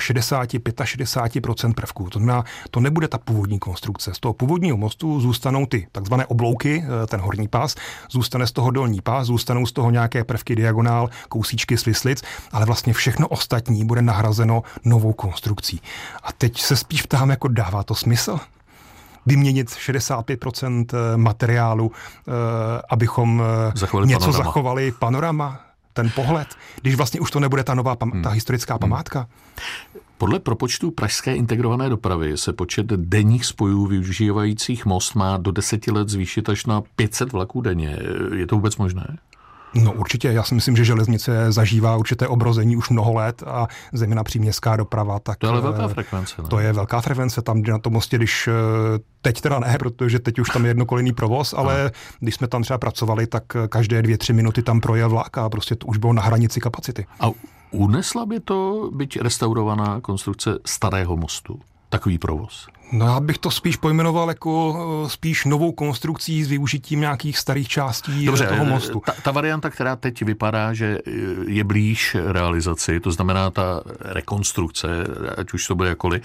Speaker 20: 60-65% prvků. To znamená, to nebude ta původní konstrukce. Z toho původního mostu zůstanou ty takzvané oblouky, ten horní pás, zůstane z toho dolní pás, zůstanou z toho nějaké prvky diagonál, kousíčky svislic, ale vlastně všechno ostatní bude nahrazeno novou konstrukcí. A teď se spíš ptám, jako dává to smysl? Vyměnit 65% materiálu, abychom něco zachovali, panorama, ten pohled, když vlastně už to nebude ta nová ta historická památka.
Speaker 19: Podle propočtu pražské integrované dopravy se počet denních spojů využívajících most má do 10 let zvýšit až na 500 vlaků denně. Je to vůbec možné?
Speaker 20: No určitě, já si myslím, že železnice zažívá určité obrození už mnoho let a zejména příměstská doprava. Tak
Speaker 19: to je ale velká frekvence. Ne?
Speaker 20: To je velká frekvence tam na tom mostě, když teď teda ne, protože teď už tam je jednokolejný provoz, ale když jsme tam třeba pracovali, tak každé 2-3 minuty tam projel vlak a prostě to už bylo na hranici kapacity.
Speaker 19: A unesla by to byť restaurovaná konstrukce starého mostu? Takový provoz?
Speaker 20: No já bych to spíš pojmenoval jako spíš novou konstrukcí s využitím nějakých starých částí toho mostu.
Speaker 19: Ta varianta, která teď vypadá, že je blíž realizaci, to znamená ta rekonstrukce, ať už to bude jakkoliv,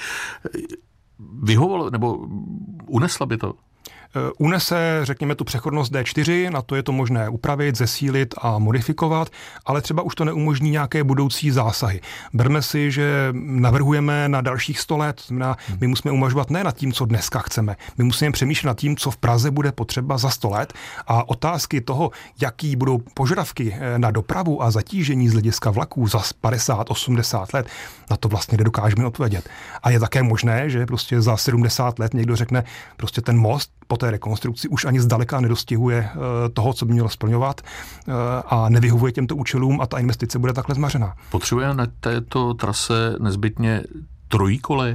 Speaker 19: vyhovovalo, nebo unesla by to?
Speaker 20: Unese, řekněme, tu přechodnost D4, na to je to možné upravit, zesílit a modifikovat, ale třeba už to neumožní nějaké budoucí zásahy. Berme si, že navrhujeme na dalších 100 let, my musíme uvažovat ne nad tím, co dneska chceme, my musíme přemýšlet nad tím, co v Praze bude potřeba za 100 let a otázky toho, jaký budou požadavky na dopravu a zatížení z hlediska vlaků za 50-80 let, na to vlastně nedokážeme odpovědět. A je také možné, že prostě za 70 let někdo řekne, prostě ten most po té rekonstrukci už ani zdaleka nedostihuje toho, co by mělo splňovat a nevyhovuje těmto účelům a ta investice bude takhle zmařená.
Speaker 19: Potřebuje na této trase nezbytně trojí kolej?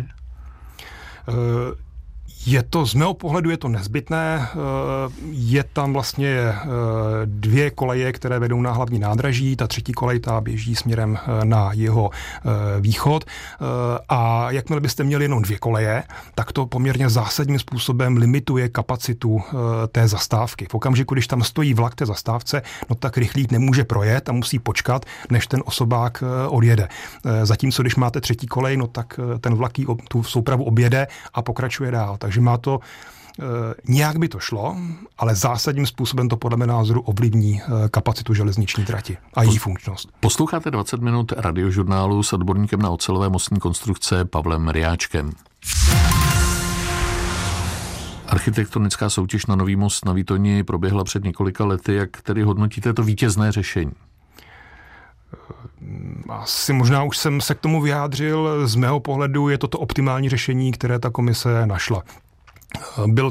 Speaker 20: Z mého pohledu je to nezbytné, je tam vlastně 2 koleje, které vedou na hlavní nádraží, ta třetí kolej ta běží směrem na jeho východ a jakmile byste měli jenom 2 koleje, tak to poměrně zásadním způsobem limituje kapacitu té zastávky. V okamžiku, když tam stojí vlak té zastávce, no tak rychlík nemůže projet a musí počkat, než ten osobák odjede. Zatímco, když máte třetí kolej, no tak ten vlak tu soupravu objede a pokračuje dál. Takže má to, nějak by to šlo, ale zásadním způsobem to podle mého názoru ovlivní kapacitu železniční trati a její funkčnost.
Speaker 19: Posloucháte 20 minut radiožurnálu s odborníkem na ocelové mostní konstrukce Pavlem Riáčkem. Architektonická soutěž na nový most na Výtoni proběhla před několika lety. Jak tedy hodnotíte to vítězné řešení?
Speaker 20: Asi možná už jsem se k tomu vyjádřil. Z mého pohledu je toto optimální řešení, které ta komise našla. Byl to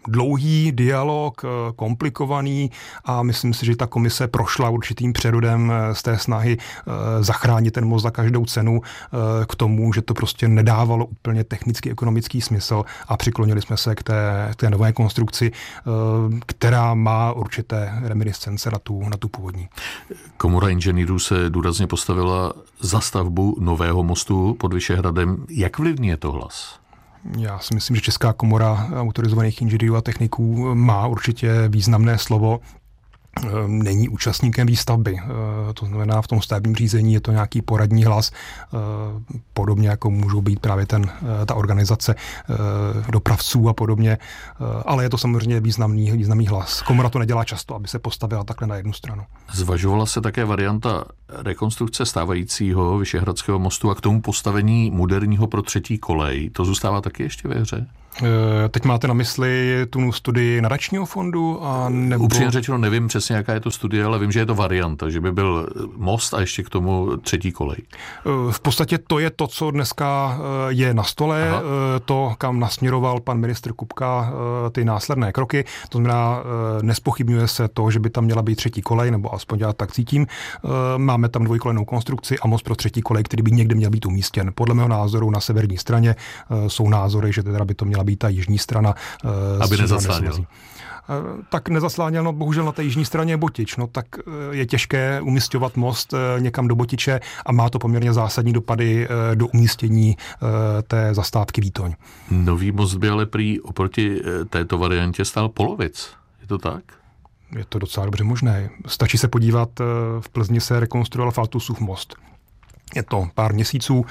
Speaker 20: dlouhý dialog, komplikovaný a myslím si, že ta komise prošla určitým přerodem z té snahy zachránit ten most za každou cenu k tomu, že to prostě nedávalo úplně technický, ekonomický smysl a přiklonili jsme se k té nové konstrukci, která má určité reminiscence na tu původní.
Speaker 19: Komora inženýrů se důrazně postavila za stavbu nového mostu pod Vyšehradem. Jak vlivný je to hlas?
Speaker 20: Já si myslím, že Česká komora autorizovaných inženýrů a techniků má určitě významné slovo. Není účastníkem výstavby. To znamená, v tom stavebním řízení je to nějaký poradní hlas, podobně jako můžou být právě ta organizace dopravců a podobně, ale je to samozřejmě významný hlas. Komora to nedělá často, aby se postavila takhle na jednu stranu.
Speaker 19: Zvažovala se také varianta rekonstrukce stávajícího Vyšehradského mostu a k tomu postavení moderního pro třetí kolej. To zůstává taky ještě ve hře?
Speaker 20: Teď máte na mysli tu studii nadačního fondu?
Speaker 19: Upřímně řečeno nevím přesně, jaká je to studie, ale vím, že je to varianta, že by byl most a ještě k tomu třetí kolej.
Speaker 20: V podstatě to je to, co dneska je na stole, Aha. To, kam nasměroval pan ministr Kupka ty následné kroky. To znamená, nespochybňuje se to, že by tam měla být třetí kolej, nebo aspoň já tak cítím. Máme tam dvojkolejnou konstrukci a most pro třetí kolej, který by někde měl být umístěn. Podle mého názoru na severní straně jsou názory, že teda by to měla být ta jižní strana.
Speaker 19: Aby nezasláněl.
Speaker 20: Tak nezasláněl, no bohužel na té jižní straně je Botič, no tak je těžké umisťovat most někam do Botiče a má to poměrně zásadní dopady do umístění té zastávky Výtoň.
Speaker 19: Nový most by ale prý oproti této variantě stál polovic, je to tak?
Speaker 20: Je to docela dobře možné. Stačí se podívat, v Plzni se rekonstruoval Faltusův most. Je to pár měsíců,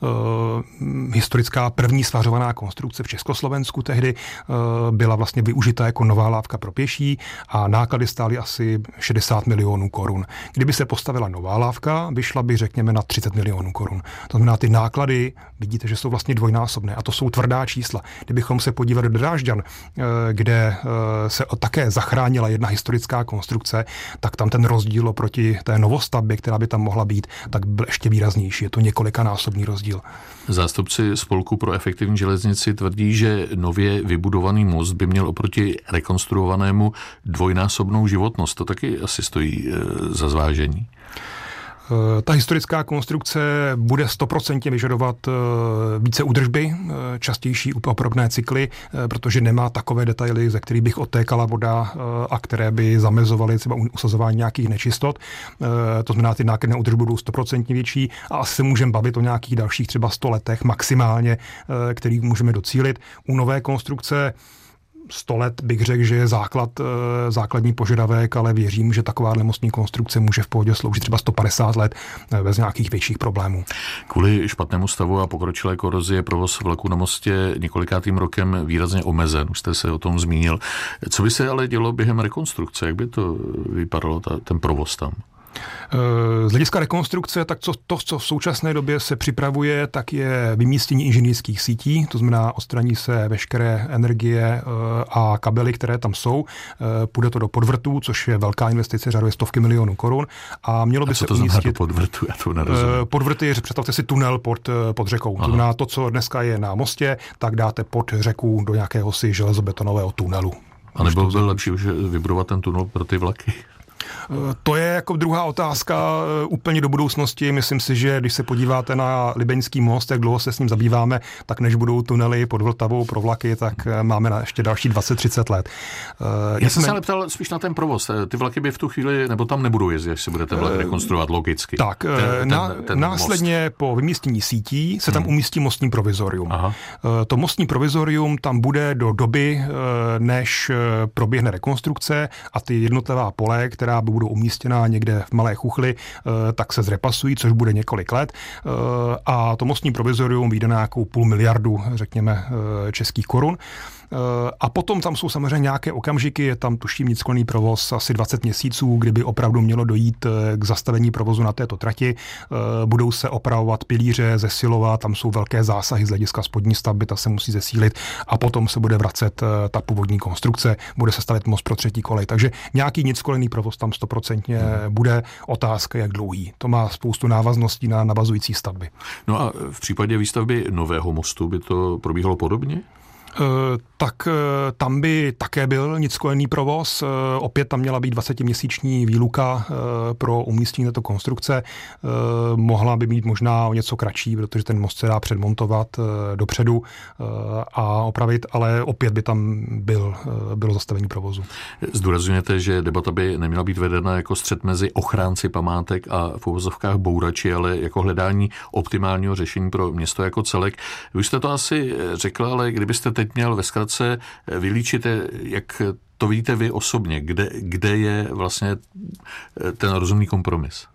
Speaker 20: historická první svařovaná konstrukce v Československu tehdy byla vlastně využita jako nová lávka pro pěší a náklady stály asi 60 milionů korun. Kdyby se postavila nová lávka, vyšla by řekněme na 30 milionů korun. To znamená, ty náklady, vidíte, že jsou vlastně dvojnásobné a to jsou tvrdá čísla. Kdybychom se podívali do Drážďan, kde se také zachránila jedna historická konstrukce, tak tam ten rozdíl oproti té novostavbě, která by tam mohla být, tak byl ještě výraznější. Je to několikanásobný rozdíl.
Speaker 19: Zástupci Spolku pro efektivní železnici tvrdí, že nově vybudovaný most by měl oproti rekonstruovanému dvojnásobnou životnost. To taky asi stojí za zvážení.
Speaker 20: Ta historická konstrukce bude 100% vyžadovat více údržby, častější opravné cykly, protože nemá takové detaily, ze kterých bych odtékala voda a které by zamezovaly třeba usazování nějakých nečistot. To znamená, ty náklady na údržbu budou 100% větší a asi se můžeme bavit o nějakých dalších třeba 100 letech maximálně, který můžeme docílit. U nové konstrukce 100 let bych řekl, že je základní požadavek, ale věřím, že taková mostní konstrukce může v pohodě sloužit třeba 150 let bez nějakých větších problémů.
Speaker 19: Kvůli špatnému stavu a pokročilé korozi je provoz vlaku na mostě několikátým rokem výrazně omezen. Už jste se o tom zmínil. Co by se ale dělo během rekonstrukce? Jak by to vypadalo, ten provoz tam?
Speaker 20: Z hlediska rekonstrukce, tak co v současné době se připravuje, tak je vymístění inženýrských sítí, to znamená odstraní se veškeré energie a kabely, které tam jsou. Půjde to do podvrtů, což je velká investice, řádově stovky milionů korun. A mělo by se umístit
Speaker 19: do podvrtu, já to nerozumím.
Speaker 20: Podvrty, představte si tunel pod řekou. To znamená to, co dneska je na mostě, tak dáte pod řeku do nějakého si železobetonového tunelu.
Speaker 19: A nebylo by lepší už vybudovat ten tunel pro ty vlaky?
Speaker 20: To je jako druhá otázka úplně do budoucnosti. Myslím si, že když se podíváte na Libeňský most, jak dlouho se s ním zabýváme, tak než budou tunely pod Vltavou pro vlaky, tak máme na ještě další 20-30 let.
Speaker 19: Já jsem se ale ptal spíš na ten provoz. Ty vlaky by v tu chvíli, nebo tam nebudou jezdit, až se bude ten vlak rekonstruovat logicky.
Speaker 20: Tak, následně most. Po vymístění sítí se tam umístí mostní provizorium. Aha. To mostní provizorium tam bude do doby, než proběhne rekonstrukce a ty jednotlivá pole, která budou umístěná někde v Malé Chuchli, tak se zrepasují, což bude několik let. A to mostní provizorium vyjde na nějakou 500 miliardu, řekněme, českých korun. A potom tam jsou samozřejmě nějaké okamžiky, je tam tuším nickolný provoz asi 20 měsíců, kdyby opravdu mělo dojít k zastavení provozu na této trati. Budou se opravovat pilíře, zesilovat, tam jsou velké zásahy z hlediska spodní stavby, ta se musí zesílit a potom se bude vracet ta původní konstrukce, bude se stavět most pro třetí kolej. Takže nějaký nickolný provoz tam 100% bude, otázka jak dlouhý. To má spoustu návazností na navazující stavby.
Speaker 19: No a v případě výstavby nového mostu by to probíhalo podobně?
Speaker 20: Tak tam by také byl nickojený provoz. Opět tam měla být 20měsíční výluka pro umístění této konstrukce. Mohla by být možná o něco kratší, protože ten most se dá předmontovat dopředu a opravit, ale opět by tam bylo zastavení provozu.
Speaker 19: Zdůrazňujete, že debata by neměla být vedena jako střet mezi ochránci památek a v uvozovkách bourači, ale jako hledání optimálního řešení pro město jako celek. Vy už jste to asi řekl, ale kdybyste teď měl ve zkratce vylíčit, jak to vidíte vy osobně, kde je vlastně ten rozumný kompromis?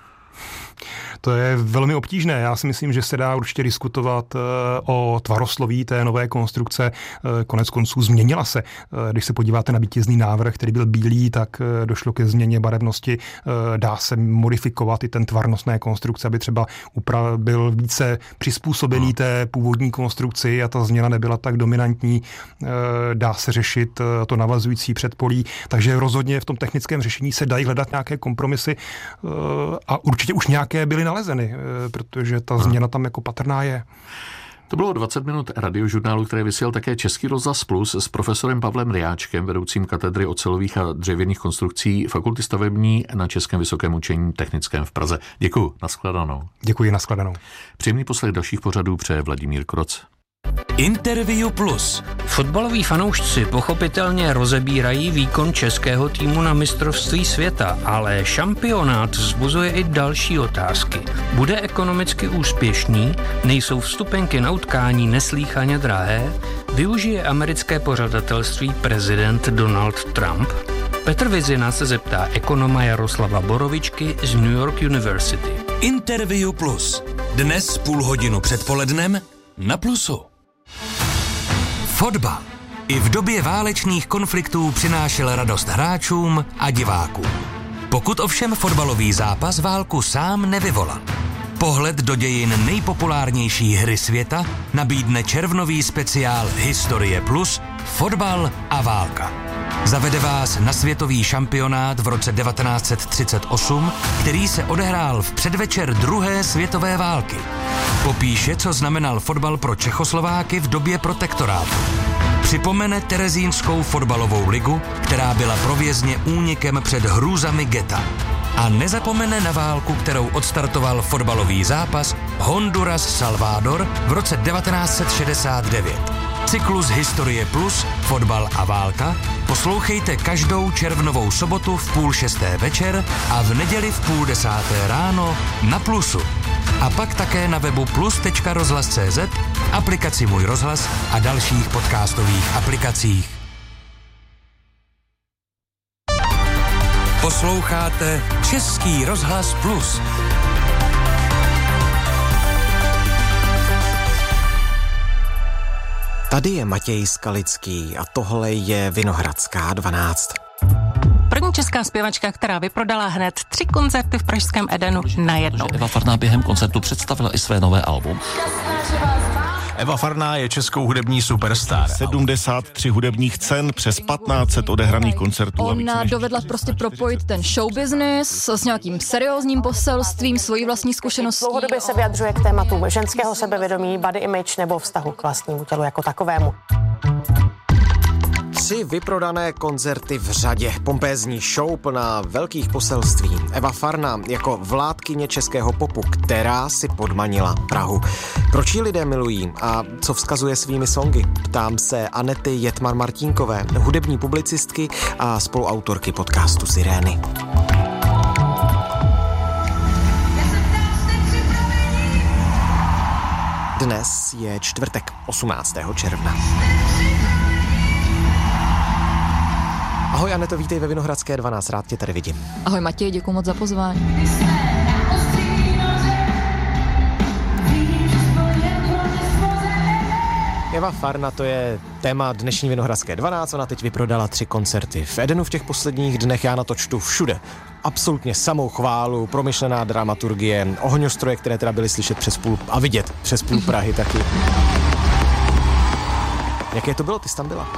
Speaker 20: To je velmi obtížné. Já si myslím, že se dá určitě diskutovat o tvarosloví té nové konstrukce. Konec konců změnila se. Když se podíváte na vítězný návrh, který byl bílý, tak došlo ke změně barevnosti. Dá se modifikovat i ten tvar nosné konstrukce, aby třeba byl více přizpůsobený té původní konstrukci a ta změna nebyla tak dominantní. Dá se řešit to navazující předpolí. Takže rozhodně v tom technickém řešení se dají hledat nějaké kompromisy a určitě už nějaké byly nalezeny, protože ta změna tam jako patrná je.
Speaker 19: To bylo 20 minut radiožurnálu, které vysílal také Český rozhlas Plus s profesorem Pavlem Ryáčkem, vedoucím katedry ocelových a dřevěných konstrukcí Fakulty stavební na Českém vysokém učení technickém v Praze. Děkuji, nashledanou.
Speaker 20: Děkuji, nashledanou.
Speaker 19: Příjemný poslech dalších pořadů přeje Vladimír Kroc.
Speaker 2: Interview Plus.
Speaker 21: Fotbaloví fanoušci pochopitelně rozebírají výkon českého týmu na mistrovství světa, ale šampionát vzbuzuje i další otázky. Bude ekonomicky úspěšný? Nejsou vstupenky na utkání neslýchaně drahé? Využije americké pořadatelství prezident Donald Trump? Petr Vizina se zeptá ekonoma Jaroslava Borovičky z New York University.
Speaker 2: Interview Plus. Dnes půl hodinu před polednem na Plusu. Fotbal i v době válečných konfliktů přinášel radost hráčům a divákům. Pokud ovšem fotbalový zápas válku sám nevyvolal. Pohled do dějin nejpopulárnější hry světa nabídne červnový speciál Historie Plus Fotbal a válka. Zavede vás na světový šampionát v roce 1938, který se odehrál v předvečer druhé světové války. Popíše, co znamenal fotbal pro Čechoslováky v době protektorátu. Připomene terezínskou fotbalovou ligu, která byla pro vězně únikem před hrůzami geta. A nezapomene na válku, kterou odstartoval fotbalový zápas Honduras-Salvador v roce 1969. Cyklus Historie Plus, Fotbal a válka poslouchejte každou červnovou sobotu v 5:30 večer a v neděli v 9:30 ráno na Plusu. A pak také na webu plus.rozhlas.cz, aplikaci Můj rozhlas a dalších podcastových aplikacích. Posloucháte Český rozhlas Plus.
Speaker 22: Tady je Matěj Skalický a tohle je Vinohradská 12.
Speaker 23: První česká zpěvačka, která vyprodala hned 3 koncerty v pražském Edenu najednou.
Speaker 24: Eva Farná během koncertu představila i své nové album.
Speaker 25: Eva Farná je českou hudební superstar.
Speaker 26: 73 hudebních cen, přes 1500 odehraných koncertů.
Speaker 27: Ona dovedla prostě propojit ten show business s nějakým seriózním poselstvím, svojí vlastní zkušeností.
Speaker 28: Dlouhodobě se vyjadřuje k tématu ženského sebevědomí, body image nebo vztahu k vlastnímu tělu jako takovému.
Speaker 22: 3 vyprodané koncerty v řadě, pompézní show plná velkých poselství. Eva Farná jako vládkyně českého popu, která si podmanila Prahu. Proč ji lidé milují a co vzkazuje svými songy? Ptám se Anety Jetmar-Martínkové, hudební publicistky a spoluautorky podcastu Sirény. Dnes je čtvrtek, 18. června. Ahoj Aneto, vítej ve Vinohradské 12, rád tě tady vidím.
Speaker 27: Ahoj Matěj, děkuji moc za pozvání.
Speaker 22: Eva Farná, to je téma dnešní Vinohradské 12, ona teď vyprodala 3 koncerty v Edenu v těch posledních dnech, já na to čtu všude. Absolutně samou chválu, promyšlená dramaturgie, ohňostroje, které teda byly slyšet přes půl a vidět přes půl Prahy taky. Jaké to bylo, ty jsi tam byla?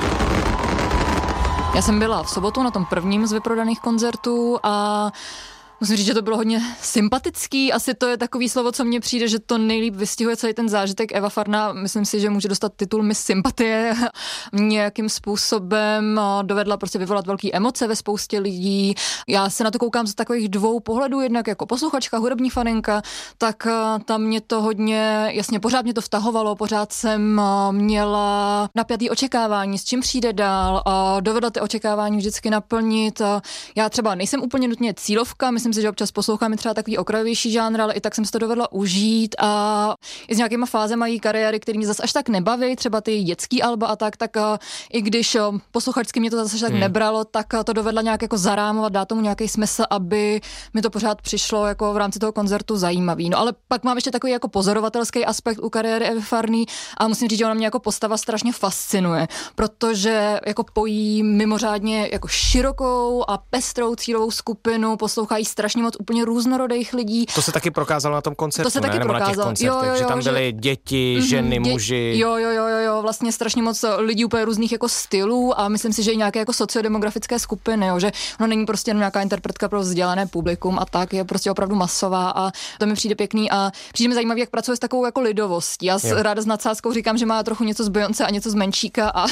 Speaker 27: Já jsem byla v sobotu na tom prvním z vyprodaných koncertů a Musím říct, že to bylo hodně sympatický. Asi to je takový slovo, co mně přijde, že to nejlíp vystihuje celý ten zážitek. Eva Farná, myslím si, že může dostat titul Miss Sympatie. Nějakým způsobem dovedla prostě vyvolat velké emoce ve spoustě lidí. Já se na to koukám z takových dvou pohledů, jednak jako posluchačka, hudební faninka, tak tam mě to hodně, jasně, pořád mě to vtahovalo, pořád jsem měla napjatý očekávání, s čím přijde dál a dovedla ty očekávání vždycky naplnit. Já třeba nejsem úplně nutně cílovka, myslím si, že občas poslouchám třeba takový okrajovější žánr, ale i tak jsem si to dovedla užít a i s nějakýma fázema její kariéry, který mě zase až tak nebaví, třeba ty dětský alba a tak i když posluchačsky mě to zase až tak nebralo, tak to dovedla nějak jako zarámovat, dát tomu nějaký smysl, aby mi to pořád přišlo jako v rámci toho koncertu zajímavý. No ale pak mám ještě takový jako pozorovatelský aspekt u kariéry Evy Farný a musím říct, že ona mě jako postava strašně fascinuje, protože jako pojí mimořádně jako širokou a pestrou cílovou skupinu, poslouchají strašně moc úplně různorodých lidí.
Speaker 22: To se taky prokázalo na tom koncertu,
Speaker 27: to se taky
Speaker 22: nebo na těch koncertech, že tam byly děti, ženy, muži.
Speaker 27: Jo, vlastně strašně moc lidí úplně různých jako stylů a myslím si, že i nějaké jako sociodemografické skupiny, jo, že ono není prostě jenom nějaká interpretka pro vzdělané publikum a tak, je prostě opravdu masová a to mi přijde pěkný a přijde mi zajímavý, jak pracuje s takovou jako lidovostí. Já ráda s nadsázkou říkám, že má trochu něco z Beyoncé a něco z Menšíka a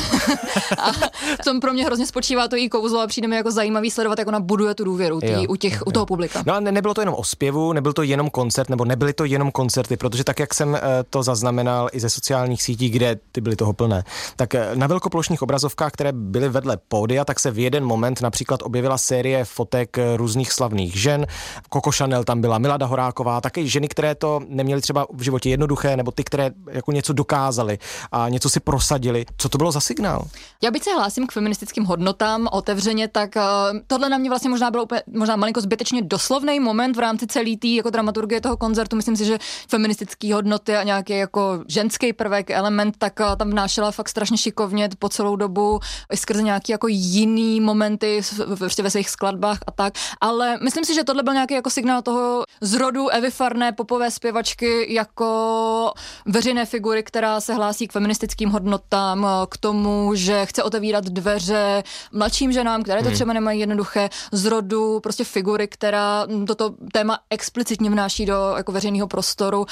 Speaker 27: v tom pro mě hrozně spočívá to jí kouzlo a přijde mi jako zajímavý sledovat, jak ona buduje tu důvěru u toho publika.
Speaker 22: No a nebylo to jenom o zpěvu, nebyl to jenom koncert, nebo nebyly to jenom koncerty, protože tak, jak jsem to zaznamenal i ze sociálních sítí, kde ty byly toho plné, tak na velkoplošných obrazovkách, které byly vedle pódia, tak se v jeden moment například objevila série fotek různých slavných žen. Coco Chanel tam byla, Milada Horáková, také ženy, které to neměly třeba v životě jednoduché, nebo ty, které jako něco dokázaly a něco si prosadili. Co to bylo za signál?
Speaker 27: Já byť se hlásím k feministickým hodnotám otevřeně, tak tohle na mě vlastně možná malinko zbytečně doslovný moment v rámci celý té jako dramaturgie toho koncertu. Myslím si, že feministické hodnoty a nějaký jako ženský prvek, element, tak tam vnášela fakt strašně šikovně po celou dobu i skrze nějaký jako jiný momenty prostě ve svých skladbách a tak. Ale myslím si, že tohle byl nějaký jako signál toho zrodu Evy Farné, popové zpěvačky jako veřejné figury, která se hlásí k feministickým hodnotám, k tomu, že chce otevírat dveře mladším ženám, které to třeba nemají jednoduché, z rodu prostě figury, která toto téma explicitně vnáší do jako veřejného prostoru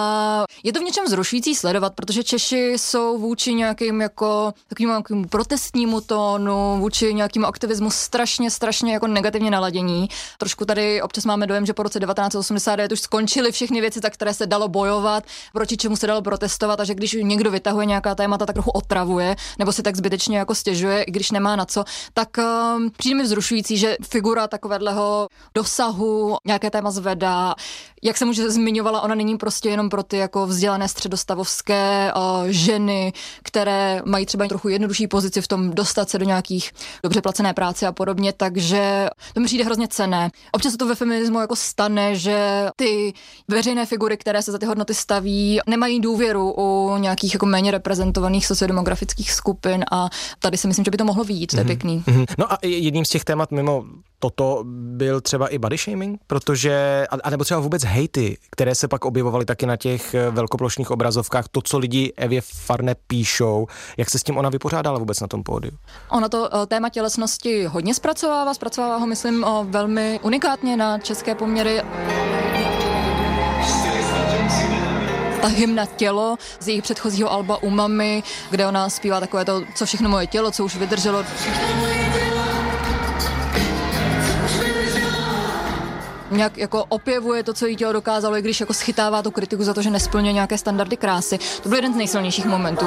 Speaker 27: a je to v něčem vzrušující sledovat, protože Češi jsou vůči nějakým jako takovému protestnímu tónu, vůči nějakému aktivismu strašně jako negativně naladění. Trošku tady občas máme dojem, že po roce 1989 už skončily všechny věci, za které se dalo bojovat, proti čemu se dalo protestovat a že když někdo vytahuje nějaká témata, tak trochu otravuje nebo si tak zbytečně jako stěžuje, i když nemá na co, tak přijde mi vzrušující, že figura takového dosahu nějaké téma zvedá. Jak jsem už zmiňovala, ona není prostě jenom pro ty jako vzdělané středostavovské ženy, které mají třeba trochu jednodušší pozici v tom dostat se do nějakých dobře placené práce a podobně, takže to mi přijde hrozně cenné. Občas se to ve feminismu jako stane, že ty veřejné figury, které se za ty hodnoty staví, nemají důvěru u nějakých jako méně reprezentovaných sociodemografických skupin a tady si myslím, že by to mohlo vyjít, to je pěkný.
Speaker 22: No a jedním z těch témat mimo toto byl třeba i body shaming, protože, anebo třeba vůbec hejty, které se pak objevovaly taky na těch velkoplošných obrazovkách, to, co lidi Evě Farné píšou, jak se s tím ona vypořádala vůbec na tom pódiu?
Speaker 27: Ona to téma tělesnosti hodně zpracovává ho, myslím, velmi unikátně na české poměry. Ta hymna Tělo z jejich předchozího alba Umami, kde ona zpívá takové to, co všechno moje tělo, co už vydrželo. Nějak jako opěvuje to, co jí tělo dokázalo, i když jako schytává tu kritiku za to, že nesplňuje nějaké standardy krásy. To byl jeden z nejsilnějších momentů.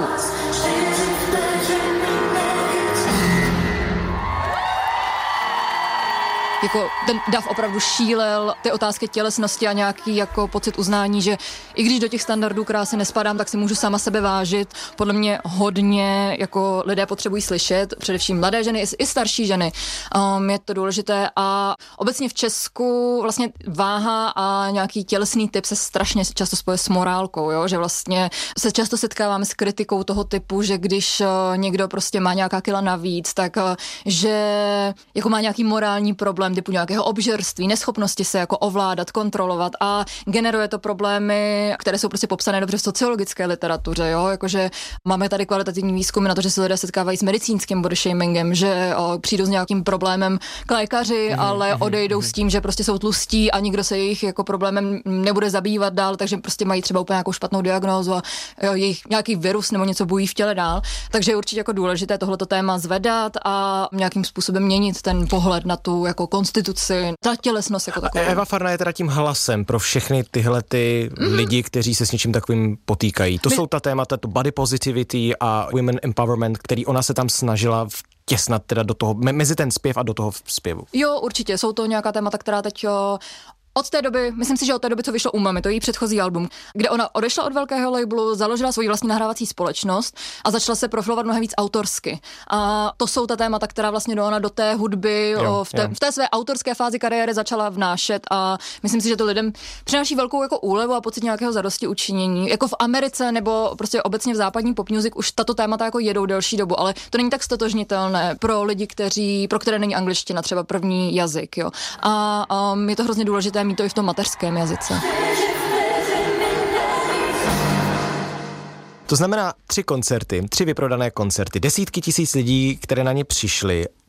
Speaker 27: Jako ten dav opravdu šílel, ty otázky tělesnosti a nějaký jako pocit uznání, že i když do těch standardů krásy nespadám, tak si můžu sama sebe vážit. Podle mě hodně jako lidé potřebují slyšet, především mladé ženy i starší ženy. Je to důležité a obecně v Česku vlastně váha a nějaký tělesný typ se strašně často spoje s morálkou, jo? Že vlastně se často setkáváme s kritikou toho typu, že když někdo prostě má nějaká kila navíc, tak že jako má nějaký morální problém, problém typu nějakého obžerství, neschopnosti se jako ovládat, kontrolovat a generuje to problémy, které jsou prostě popsané dobře v sociologické literatuře, jo, jakože máme tady kvalitativní výzkumy na to, že se lidé setkávají s medicínským body shamingem, že přijdou s nějakým problémem k lékaři, ale odejdou s tím, že prostě jsou tlustí a nikdo se jejich jako problémem nebude zabývat dál, takže prostě mají třeba úplně nějakou špatnou diagnózu a jejich nějaký virus nebo něco bují v těle dál. Takže je určitě jako důležité tohleto téma zvedat a nějakým způsobem měnit ten pohled na tu jako konstituci, ta tělesnost jako takovou.
Speaker 22: Eva Farná je teda tím hlasem pro všechny tyhle ty lidi, kteří se s něčím takovým potýkají. To jsou ta témata, to body positivity a women empowerment, který ona se tam snažila vtěsnat teda do toho, mezi ten zpěv a do toho zpěvu.
Speaker 27: Jo, určitě, jsou to nějaká témata, která teď od té doby, myslím si, že od té doby, co vyšlo Umami, to její předchozí album, kde ona odešla od velkého labelu, založila svoji vlastní nahrávací společnost a začala se profilovat mnohem víc autorsky. A to jsou ta témata, která vlastně ona do té hudby v té své autorské fázi kariéry začala vnášet a myslím si, že to lidem přináší velkou jako úlevu a pocit nějakého zadosti učinění. Jako v Americe nebo prostě obecně v západní pop music už tato témata jako jedou delší dobu, ale to není tak stotožnitelné pro lidi, pro které není angličtina třeba první jazyk, jo. A je to hrozně důležité mít to i v tom mateřském jazyce.
Speaker 22: To znamená 3 koncerty, 3 vyprodané koncerty, desítky tisíc lidí, které na ně přišli.